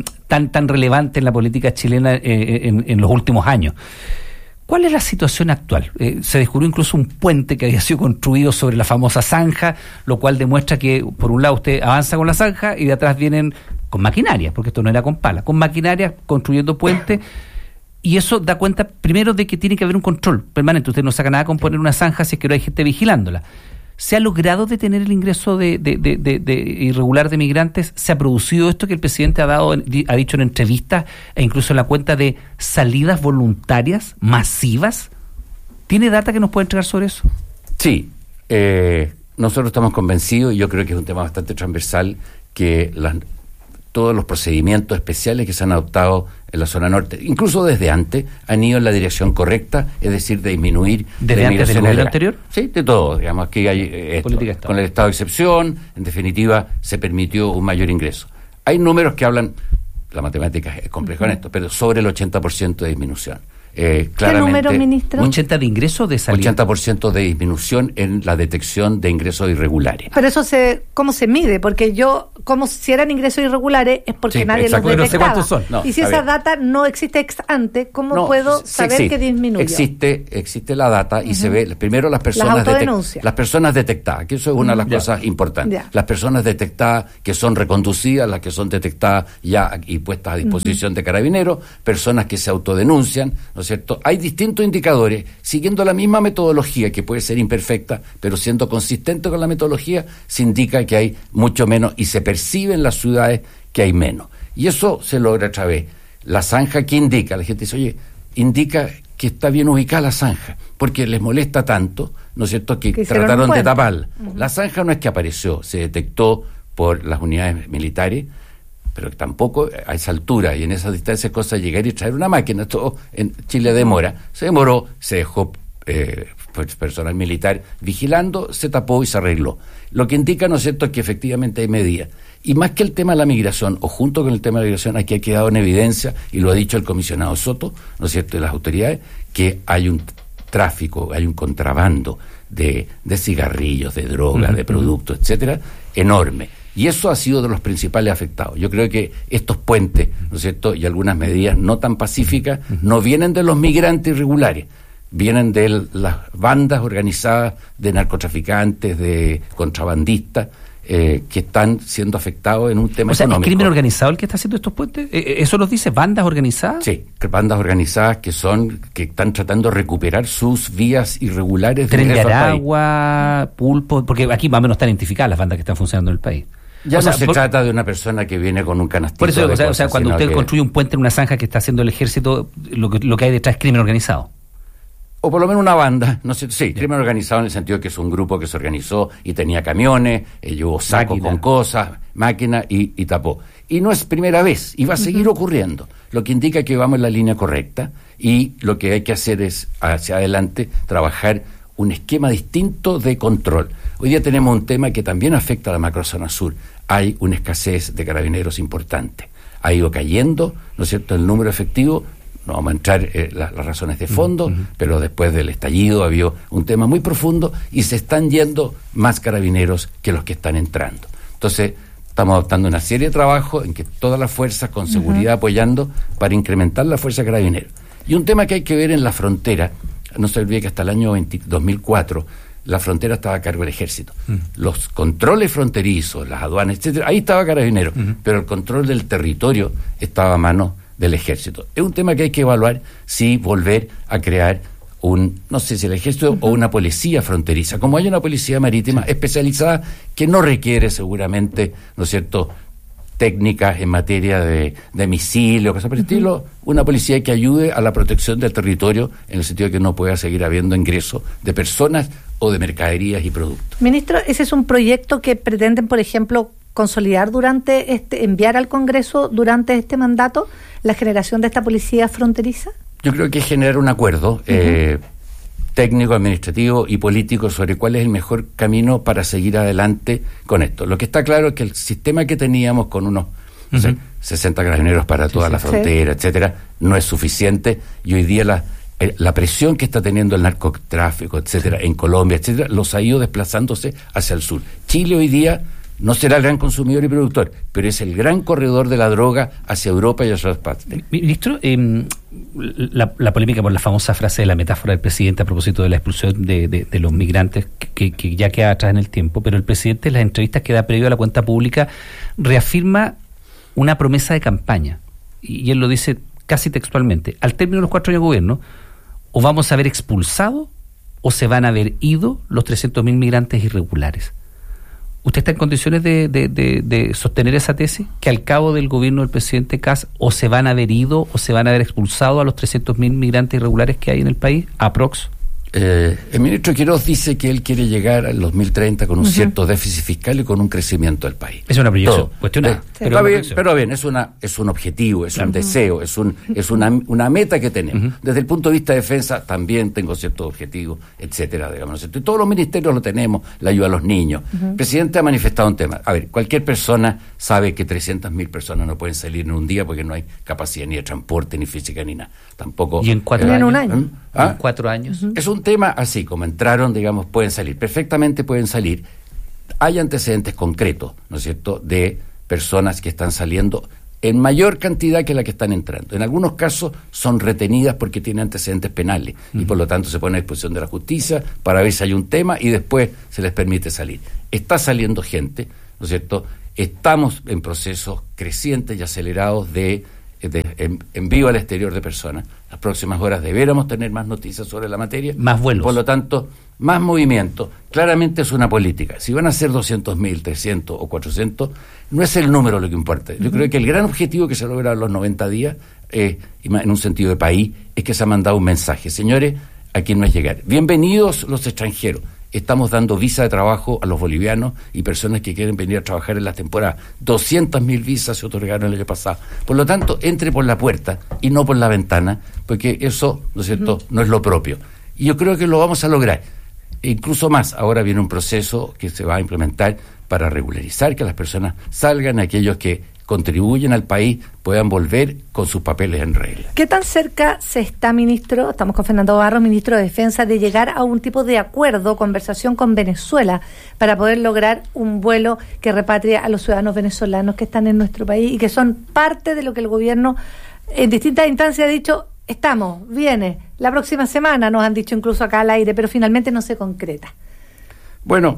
S3: tan relevante en la política chilena en los últimos años. ¿Cuál es la situación actual? Se descubrió incluso un puente que había sido construido sobre la famosa zanja, lo cual demuestra que, por un lado, usted avanza con la zanja y de atrás vienen con maquinaria, porque esto no era con pala, con maquinaria construyendo puentes, y eso da cuenta, primero, de que tiene que haber un control permanente. Usted no saca nada con poner una zanja si es que no hay gente vigilándola. ¿Se ha logrado detener el ingreso de irregular de migrantes? ¿Se ha producido esto que el presidente ha dicho en entrevistas e incluso en la cuenta de salidas voluntarias masivas? ¿Tiene data que nos pueda entregar sobre eso?
S8: Sí, nosotros estamos convencidos, y yo creo que es un tema bastante transversal, que todos los procedimientos especiales que se han adoptado en la zona norte, incluso desde antes, han ido en la dirección correcta, es decir, de disminuir...
S3: ¿Desde antes del gobierno anterior?
S8: Sí, de todo, digamos, que hay con el estado de excepción, en definitiva, se permitió un mayor ingreso. Hay números que hablan, la matemática es compleja en esto, pero sobre el 80% de disminución. Claramente,
S2: ¿qué número, ministro?
S3: ¿Un 80% de ingresos de salida?
S8: 80% de disminución en la detección de ingresos irregulares.
S2: Pero eso ¿cómo se mide? Porque como si eran ingresos irregulares es porque nadie los detectaba.
S3: No sé cuántos son.
S2: Y si esa data no existe ex ante, ¿cómo puedo saber que disminuyó?
S8: Existe la data y se ve primero las personas detectadas, que eso es una de las cosas importantes. Las personas detectadas que son reconducidas, las que son detectadas ya y puestas a disposición de carabineros, personas que se autodenuncian, ¿no es cierto? Hay distintos indicadores, siguiendo la misma metodología, que puede ser imperfecta, pero siendo consistente con la metodología, se indica que hay mucho menos y se percibe en las ciudades que hay menos. Y eso se logra a través. La zanja, ¿qué indica? La gente dice, oye, indica que está bien ubicada la zanja, porque les molesta tanto, ¿no es cierto?, que trataron de taparla. La zanja no es que apareció, se detectó por las unidades militares, pero tampoco a esa altura y en esa distancia es cosa llegar y traer una máquina. Todo en Chile se demoró, se dejó personal militar vigilando, se tapó y se arregló. Lo que indica, ¿no es cierto?, que efectivamente hay medidas. Y más que el tema de la migración, o junto con el tema de la migración, aquí ha quedado en evidencia, y lo ha dicho el comisionado Soto, ¿no es cierto?, y las autoridades, que hay un tráfico, hay un contrabando de cigarrillos, de drogas, de productos, etcétera, enorme. Y eso ha sido de los principales afectados. Yo creo que estos puentes, ¿no es cierto?, y algunas medidas no tan pacíficas, no vienen de los migrantes irregulares, vienen de las bandas organizadas de narcotraficantes, de contrabandistas, que están siendo afectados en un tema económico. ¿Es
S3: crimen organizado el que está haciendo estos puentes? ¿Eso nos dice bandas organizadas?
S8: Sí, bandas organizadas que están tratando de recuperar sus vías irregulares de
S3: Tren de Aragua, Pulpo, porque aquí más o menos están identificadas las bandas que están funcionando en el país.
S8: Ya no se trata de una persona que viene con un canastito.
S3: Por eso, cuando usted construye un puente en una zanja que está haciendo el ejército, lo que hay detrás es crimen organizado.
S8: O por lo menos una banda, no sé, sí, crimen organizado en el sentido que es un grupo que se organizó y tenía camiones, llevó sacos con cosas, máquinas y tapó. Y no es primera vez, y va a seguir ocurriendo, lo que indica que vamos en la línea correcta, y lo que hay que hacer es, hacia adelante, trabajar un esquema distinto de control. Hoy día tenemos un tema que también afecta a la macrozona sur. Hay una escasez de carabineros importante. Ha ido cayendo, ¿no es cierto?, el número efectivo. No vamos a entrar las razones de fondo, pero después del estallido había un tema muy profundo y se están yendo más carabineros que los que están entrando. Entonces, estamos adoptando una serie de trabajos en que todas las fuerzas con seguridad apoyando para incrementar la fuerza de carabineros. Y un tema que hay que ver en la frontera, no se olvide que hasta el año 2004 la frontera estaba a cargo del ejército. Los controles fronterizos, las aduanas, etcétera, ahí estaba Carabineros, pero el control del territorio estaba a mano del ejército. Es un tema que hay que evaluar si volver a crear no sé si el ejército o una policía fronteriza, como hay una policía marítima especializada que no requiere seguramente, ¿no es cierto?, técnicas en materia de misiles o cosas por el estilo, una policía que ayude a la protección del territorio en el sentido de que no pueda seguir habiendo ingreso de personas o de mercaderías y productos.
S2: Ministro, ¿ese es un proyecto que pretenden, por ejemplo, consolidar enviar al Congreso durante este mandato la generación de esta policía fronteriza?
S8: Yo creo que es generar un acuerdo técnico, administrativo y político sobre cuál es el mejor camino para seguir adelante con esto. Lo que está claro es que el sistema que teníamos con unos 60 carabineros para toda la frontera, etcétera, no es suficiente, y hoy día la presión que está teniendo el narcotráfico, etcétera, en Colombia, etcétera, los ha ido desplazándose hacia el sur. Chile hoy día no será el gran consumidor y productor, pero es el gran corredor de la droga hacia Europa y hacia otras partes.
S3: Ministro, la polémica por la famosa frase de la metáfora del presidente a propósito de la expulsión de los migrantes que ya queda atrás en el tiempo, pero el presidente en las entrevistas que da previo a la cuenta pública reafirma una promesa de campaña, y él lo dice casi textualmente: al término de los 4 años de gobierno, o vamos a haber expulsado o se van a haber ido los 300.000 migrantes irregulares. ¿Usted está en condiciones de sostener esa tesis? Que al cabo del gobierno del presidente Kast o se van a haber ido o se van a haber expulsado a los 300.000 migrantes irregulares que hay en el país, aprox.
S8: El ministro Quirós dice que él quiere llegar al 2030 con un cierto déficit fiscal y con un crecimiento del país.
S3: Es una proyección cuestionada.
S8: Pero bien, es un objetivo, es un deseo, es una meta que tenemos. Desde el punto de vista de defensa también tengo ciertos objetivos, etcétera, digamos. Y todos los ministerios lo tenemos, la ayuda a los niños. El presidente ha manifestado un tema. A ver, cualquier persona sabe que 300.000 personas no pueden salir en un día porque no hay capacidad ni de transporte, ni física, ni nada. Tampoco.
S3: ¿Y en 4 años?
S2: En un año.
S3: ¿En 4 años?
S8: Es un tema así, como entraron, digamos, pueden salir. Perfectamente pueden salir. Hay antecedentes concretos, ¿no es cierto?, de personas que están saliendo en mayor cantidad que la que están entrando. En algunos casos son retenidas porque tienen antecedentes penales y por lo tanto se pone a disposición de la justicia para ver si hay un tema y después se les permite salir. Está saliendo gente, ¿no es cierto? Estamos en procesos crecientes y acelerados de envío al exterior de personas. Las próximas horas debiéramos tener más noticias sobre la materia.
S3: Más vuelos.
S8: Por lo tanto, más movimiento. Claramente es una política. Si van a ser 200.000, 300 o 400, no es el número lo que importa. Yo creo que el gran objetivo que se logra en los 90 días, en un sentido de país, es que se ha mandado un mensaje. Señores, aquí no es llegar. Bienvenidos los extranjeros. Estamos dando visa de trabajo a los bolivianos y personas que quieren venir a trabajar en la temporada. 200.000 visas se otorgaron el año pasado. Por lo tanto, entre por la puerta y no por la ventana, porque eso, ¿no es cierto?, no es lo propio. Y yo creo que lo vamos a lograr. E incluso más, ahora viene un proceso que se va a implementar para regularizar que las personas salgan, aquellos que contribuyen al país puedan volver con sus papeles en regla.
S2: ¿Qué tan cerca se está, ministro, estamos con Fernando Barros, ministro de Defensa, de llegar a un tipo de acuerdo, conversación con Venezuela para poder lograr un vuelo que repatrie a los ciudadanos venezolanos que están en nuestro país y que son parte de lo que el gobierno en distintas instancias ha dicho, viene, la próxima semana nos han dicho incluso acá al aire, pero finalmente no se concreta?
S8: Bueno,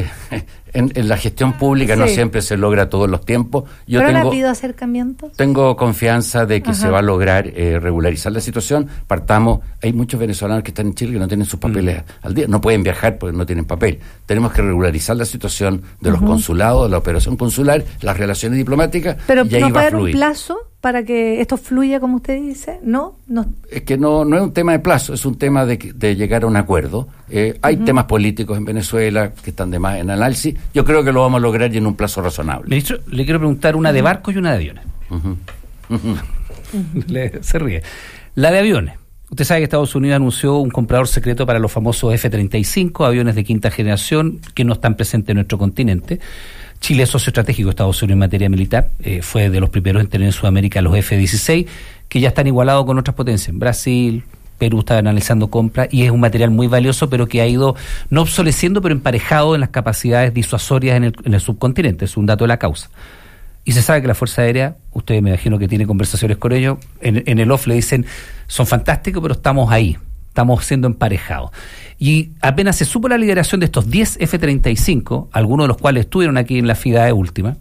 S8: en la gestión pública no siempre se logra todos los tiempos.
S2: ¿Pero ha habido acercamientos?
S8: Tengo confianza de que se va a lograr regularizar la situación. Hay muchos venezolanos que están en Chile que no tienen sus papeles al día, no pueden viajar porque no tienen papel. Tenemos que regularizar la situación de los consulados, de la operación consular, las relaciones diplomáticas.
S2: Pero
S8: y ahí
S2: ¿no
S8: va
S2: puede
S8: a
S2: haber un
S8: fluir.
S2: plazo para que esto fluya, como usted dice? No.
S8: Es que no es un tema de plazo, es un tema de llegar a un acuerdo. Hay temas políticos en Venezuela que están de más en análisis. Yo creo que lo vamos a lograr y en un plazo razonable.
S3: Ministro, le quiero preguntar una de barcos y una de aviones. Se ríe. La de aviones. Usted sabe que Estados Unidos anunció un comprador secreto para los famosos F-35, aviones de quinta generación que no están presentes en nuestro continente. Chile es socio estratégico de Estados Unidos en materia militar, fue de los primeros en tener en Sudamérica los F-16, que ya están igualados con otras potencias. Brasil, Perú está analizando compras y es un material muy valioso, pero que ha ido no obsoleciendo, pero emparejado en las capacidades disuasorias en el subcontinente. Es un dato de la causa. Y se sabe que la Fuerza Aérea, usted me imagino que tiene conversaciones con ellos, en el off le dicen, son fantásticos, pero estamos ahí. Estamos siendo emparejados. Y apenas se supo la liberación de estos 10 F-35, algunos de los cuales estuvieron aquí en la FIDAE última,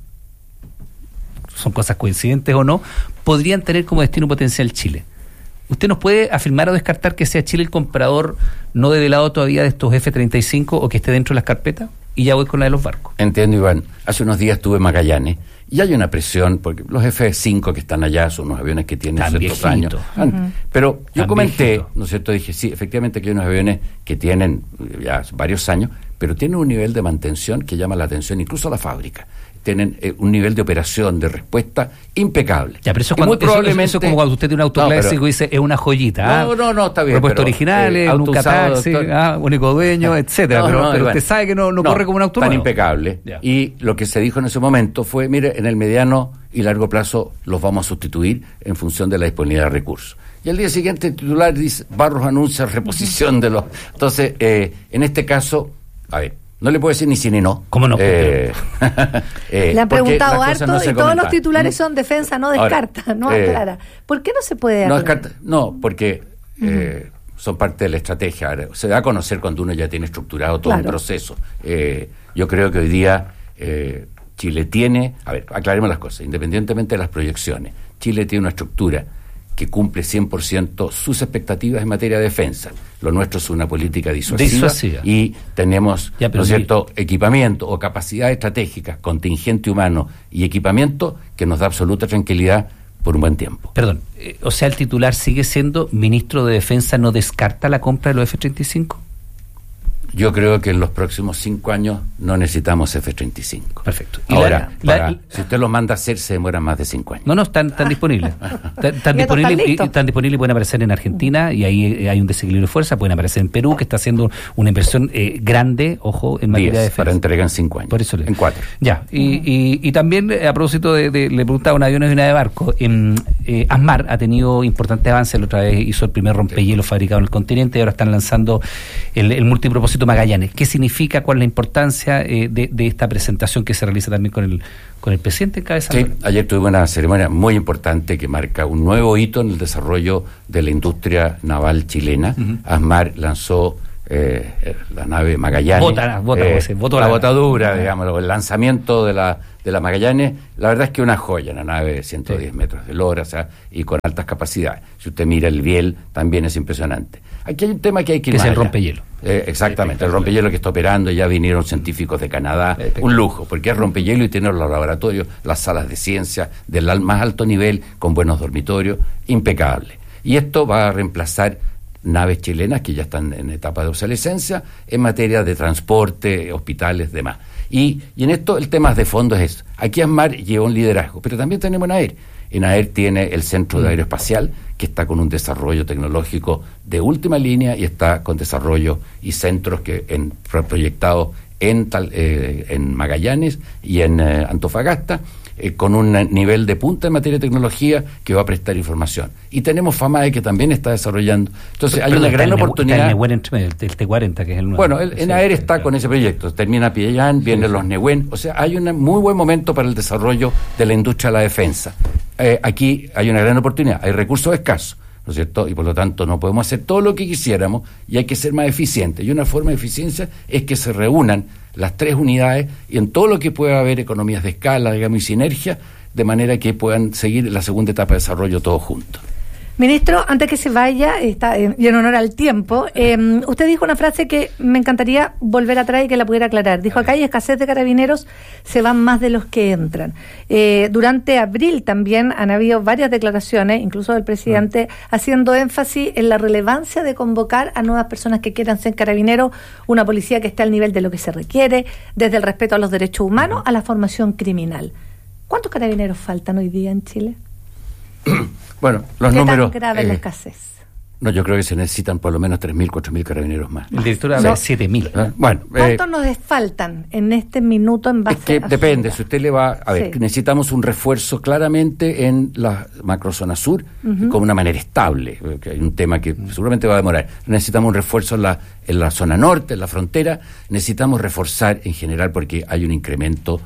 S3: son cosas coincidentes o no, podrían tener como destino potencial Chile. ¿Usted nos puede afirmar o descartar que sea Chile el comprador no develado todavía de estos F-35 o que esté dentro de las carpetas? Y ya voy con la de los barcos.
S8: Entiendo, Iván. Hace unos días estuve en Magallanes y hay una presión, porque los F-5 que están allá son unos aviones que tienen ciertos años. Pero yo comenté, ¿no es cierto? Dije, sí, efectivamente que hay unos aviones que tienen ya varios años, pero tienen un nivel de mantención que llama la atención incluso a la fábrica. Tienen un nivel de operación, de respuesta impecable.
S3: Ya, pero eso, eso es como cuando usted tiene un auto clásico y dice, es una joyita.
S8: No, está bien.
S3: Repuestos originales, nunca taxi, único dueño, etcétera. Pero usted sabe que no corre como un auto
S8: tan impecable. Ya. Y lo que se dijo en ese momento fue, mire, en el mediano y largo plazo los vamos a sustituir en función de la disponibilidad de recursos. Y al día siguiente el titular dice, Barros anuncia reposición de los... Entonces, en este caso, a ver, no le puedo decir ni sí ni no.
S3: ¿Cómo no?
S2: Le han preguntado harto y todos los titulares son defensa, no descarta, ahora, no aclara. ¿Por qué no se puede
S8: no descarta? No, porque son parte de la estrategia. Ahora, se da a conocer cuando uno ya tiene estructurado todo un proceso. Yo creo que hoy día Chile tiene... A ver, aclaremos las cosas. Independientemente de las proyecciones, Chile tiene una estructura que cumple 100% sus expectativas en materia de defensa. Lo nuestro es una política disuasiva. Y tenemos, ¿no es cierto?, equipamiento o capacidad estratégica, contingente humano y equipamiento que nos da absoluta tranquilidad por un buen tiempo.
S3: Perdón, o sea, el titular sigue siendo ministro de Defensa, ¿no descarta la compra de los F-35?
S8: Yo creo que en los próximos 5 años no necesitamos F-35.
S3: Perfecto.
S8: Y ahora, si usted los manda a hacer, se demoran más de 5 años.
S3: No, están disponibles. Están disponibles y pueden aparecer en Argentina, y ahí hay un desequilibrio de fuerza. Pueden aparecer en Perú, que está haciendo una inversión grande, ojo, en materia de defensa.
S8: Para entrega en 5 años.
S3: Por eso
S8: en 4.
S3: Ya, y también a propósito le preguntaba una aviones y una de barco. ASMAR ha tenido importantes avances. La otra vez hizo el primer rompehielo fabricado en el continente, y ahora están lanzando el multipropósito Magallanes. ¿Qué significa? ¿Cuál es la importancia de esta presentación que se realiza también con el presidente encabezando?
S8: Sí, ayer tuvimos una ceremonia muy importante que marca un nuevo hito en el desarrollo de la industria naval chilena. ASMAR lanzó la nave Magallanes.
S3: La
S8: botadura, digamos, el lanzamiento de la Magallanes. La verdad es que una joya, una nave de 110 metros de lora, o sea, y con altas capacidades. Si usted mira el biel, también es impresionante. Aquí hay un tema que hay que ir
S3: más allá.
S8: Es
S3: el rompehielo.
S8: Exactamente, el rompehielo que está operando, ya vinieron científicos de Canadá, un lujo, porque es rompehielo y tiene los laboratorios, las salas de ciencia del más alto nivel, con buenos dormitorios, impecable. Y esto va a reemplazar naves chilenas que ya están en etapa de obsolescencia en materia de transporte, hospitales, demás. Y en esto el tema de fondo es eso. Aquí ASMAR lleva un liderazgo, pero también tenemos en AER. En AER tiene el Centro de Aeroespacial, que está con un desarrollo tecnológico de última línea y está con desarrollo y centros proyectados en Magallanes y en Antofagasta, con un nivel de punta en materia de tecnología que va a prestar información. Y tenemos FAMAE, que también está desarrollando. Entonces hay una gran oportunidad.
S3: El T-40, que es el nuevo.
S8: Bueno, en AER está con ese proyecto. Termina Piellán, vienen los Nehuen. O sea, hay un muy buen momento para el desarrollo de la industria de la defensa. Aquí hay una gran oportunidad. Hay recursos escasos, ¿no es cierto? Y por lo tanto no podemos hacer todo lo que quisiéramos y hay que ser más eficientes. Y una forma de eficiencia es que se reúnan las 3 unidades y en todo lo que pueda haber economías de escala, digamos, y sinergia, de manera que puedan seguir la segunda etapa de desarrollo todos juntos.
S2: Ministro, antes que se vaya, y en honor al tiempo, usted dijo una frase que me encantaría volver atrás y que la pudiera aclarar. Dijo, acá hay escasez de carabineros, se van más de los que entran. Durante abril también han habido varias declaraciones, incluso del presidente, haciendo énfasis en la relevancia de convocar a nuevas personas que quieran ser carabineros, una policía que esté al nivel de lo que se requiere, desde el respeto a los derechos humanos a la formación criminal. ¿Cuántos carabineros faltan hoy día en Chile?
S8: Bueno, los números...
S2: ¿Qué tan grave es la escasez?
S8: No, yo creo que se necesitan por lo menos 3.000, 4.000 carabineros más.
S3: El director habla de 7.000.
S8: Bueno,
S2: ¿cuántos nos faltan en este minuto en base
S8: es que depende, si usted le va... A ver, necesitamos un refuerzo claramente en la macrozona sur, con una manera estable, que hay un tema que seguramente va a demorar. Necesitamos un refuerzo en la zona norte, en la frontera. Necesitamos reforzar en general porque hay un incremento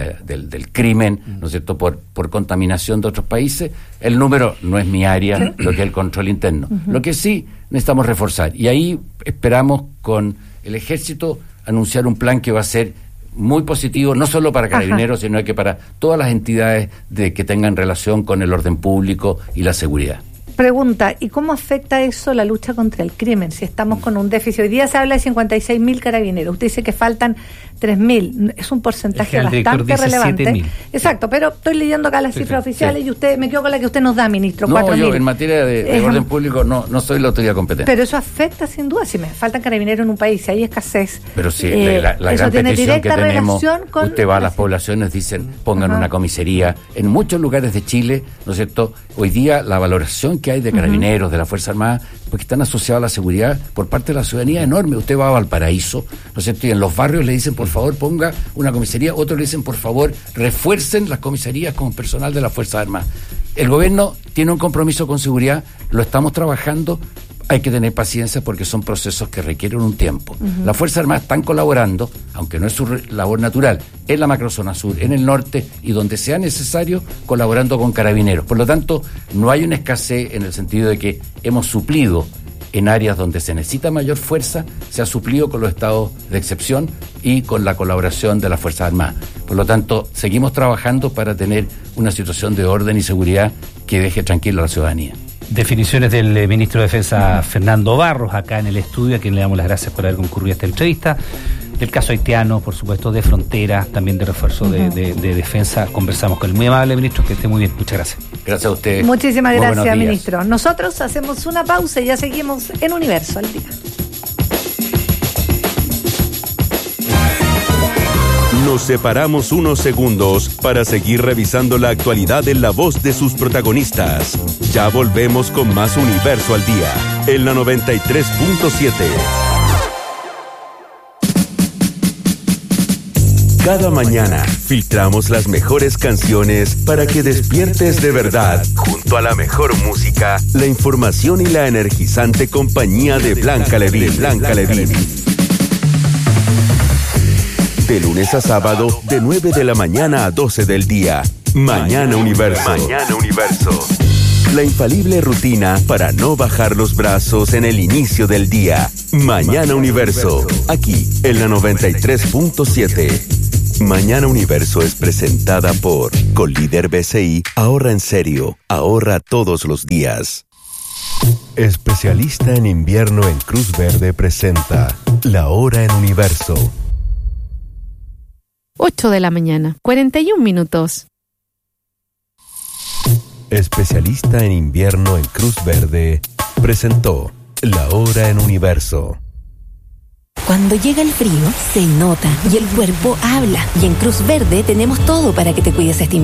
S8: del crimen, ¿no es cierto?, por contaminación de otros países. El número no es mi área, lo que es el control interno. Lo que sí necesitamos reforzar. Y ahí esperamos con el Ejército anunciar un plan que va a ser muy positivo, no solo para Carabineros, sino que para todas las entidades que tengan relación con el orden público y la seguridad.
S2: Pregunta, ¿y cómo afecta eso la lucha contra el crimen? Si estamos con un déficit, hoy día se habla de 56.000 carabineros, usted dice que faltan 3.000, es un porcentaje bastante relevante. 7.000. Exacto, pero estoy leyendo acá las cifras oficiales y usted me quedo con la que usted nos da, ministro.
S8: No, 4.000. Yo en materia de orden público no soy la autoridad competente.
S2: Pero eso afecta sin duda, si me faltan carabineros en un país, si hay escasez.
S8: Pero sí, la gran petición que tenemos, usted va a las poblaciones, dicen, pongan una comisaría. En muchos lugares de Chile, ¿no es cierto?, hoy día la valoración que hay de carabineros, de la Fuerza Armada, porque están asociados a la seguridad por parte de la ciudadanía enorme. Usted va a Valparaíso, ¿no es cierto?, y en los barrios le dicen, por favor, ponga una comisaría, otros le dicen, por favor, refuercen las comisarías con personal de la Fuerza Armada. El gobierno tiene un compromiso con seguridad, lo estamos trabajando. Hay que tener paciencia porque son procesos que requieren un tiempo. Las Fuerzas Armadas están colaborando, aunque no es su labor natural, en la macrozona sur, en el norte y donde sea necesario, colaborando con Carabineros. Por lo tanto, no hay una escasez en el sentido de que hemos suplido en áreas donde se necesita mayor fuerza, se ha suplido con los estados de excepción y con la colaboración de las Fuerzas Armadas. Por lo tanto, seguimos trabajando para tener una situación de orden y seguridad que deje tranquila a la ciudadanía.
S3: Definiciones del ministro de Defensa Fernando Barros acá en el estudio, a quien le damos las gracias por haber concurrido a esta entrevista. del caso haitiano, por supuesto, de frontera, también de refuerzo de defensa. Conversamos con el muy amable ministro, que esté muy bien. Muchas gracias.
S8: Gracias a usted.
S2: Muchísimas
S8: Muy
S2: gracias,
S8: buenos días.
S2: ministro. Nosotros hacemos una pausa y ya seguimos en Universo al Día.
S4: Nos separamos unos segundos para seguir revisando la actualidad en la voz de sus protagonistas. Ya volvemos con más Universo al Día, en la 93.7. Cada mañana filtramos las mejores canciones para que despiertes de verdad, junto a la mejor música, la información y la energizante compañía de Blanca Levín. De lunes a sábado, de 9 de la mañana a 12 del día. Mañana Universo. La infalible rutina para no bajar los brazos en el inicio del día. Mañana Universo. Aquí, en la 93.7. Mañana Universo es presentada por Colíder BCI. Ahorra en serio. Ahorra todos los días. Especialista en invierno en Cruz Verde presenta La Hora en Universo.
S9: 8 de la mañana, 41 minutos.
S4: Especialista en invierno en Cruz Verde presentó La Hora en Universo.
S10: Cuando llega el frío, se nota y el cuerpo habla. Y en Cruz Verde tenemos todo para que te cuides este invierno.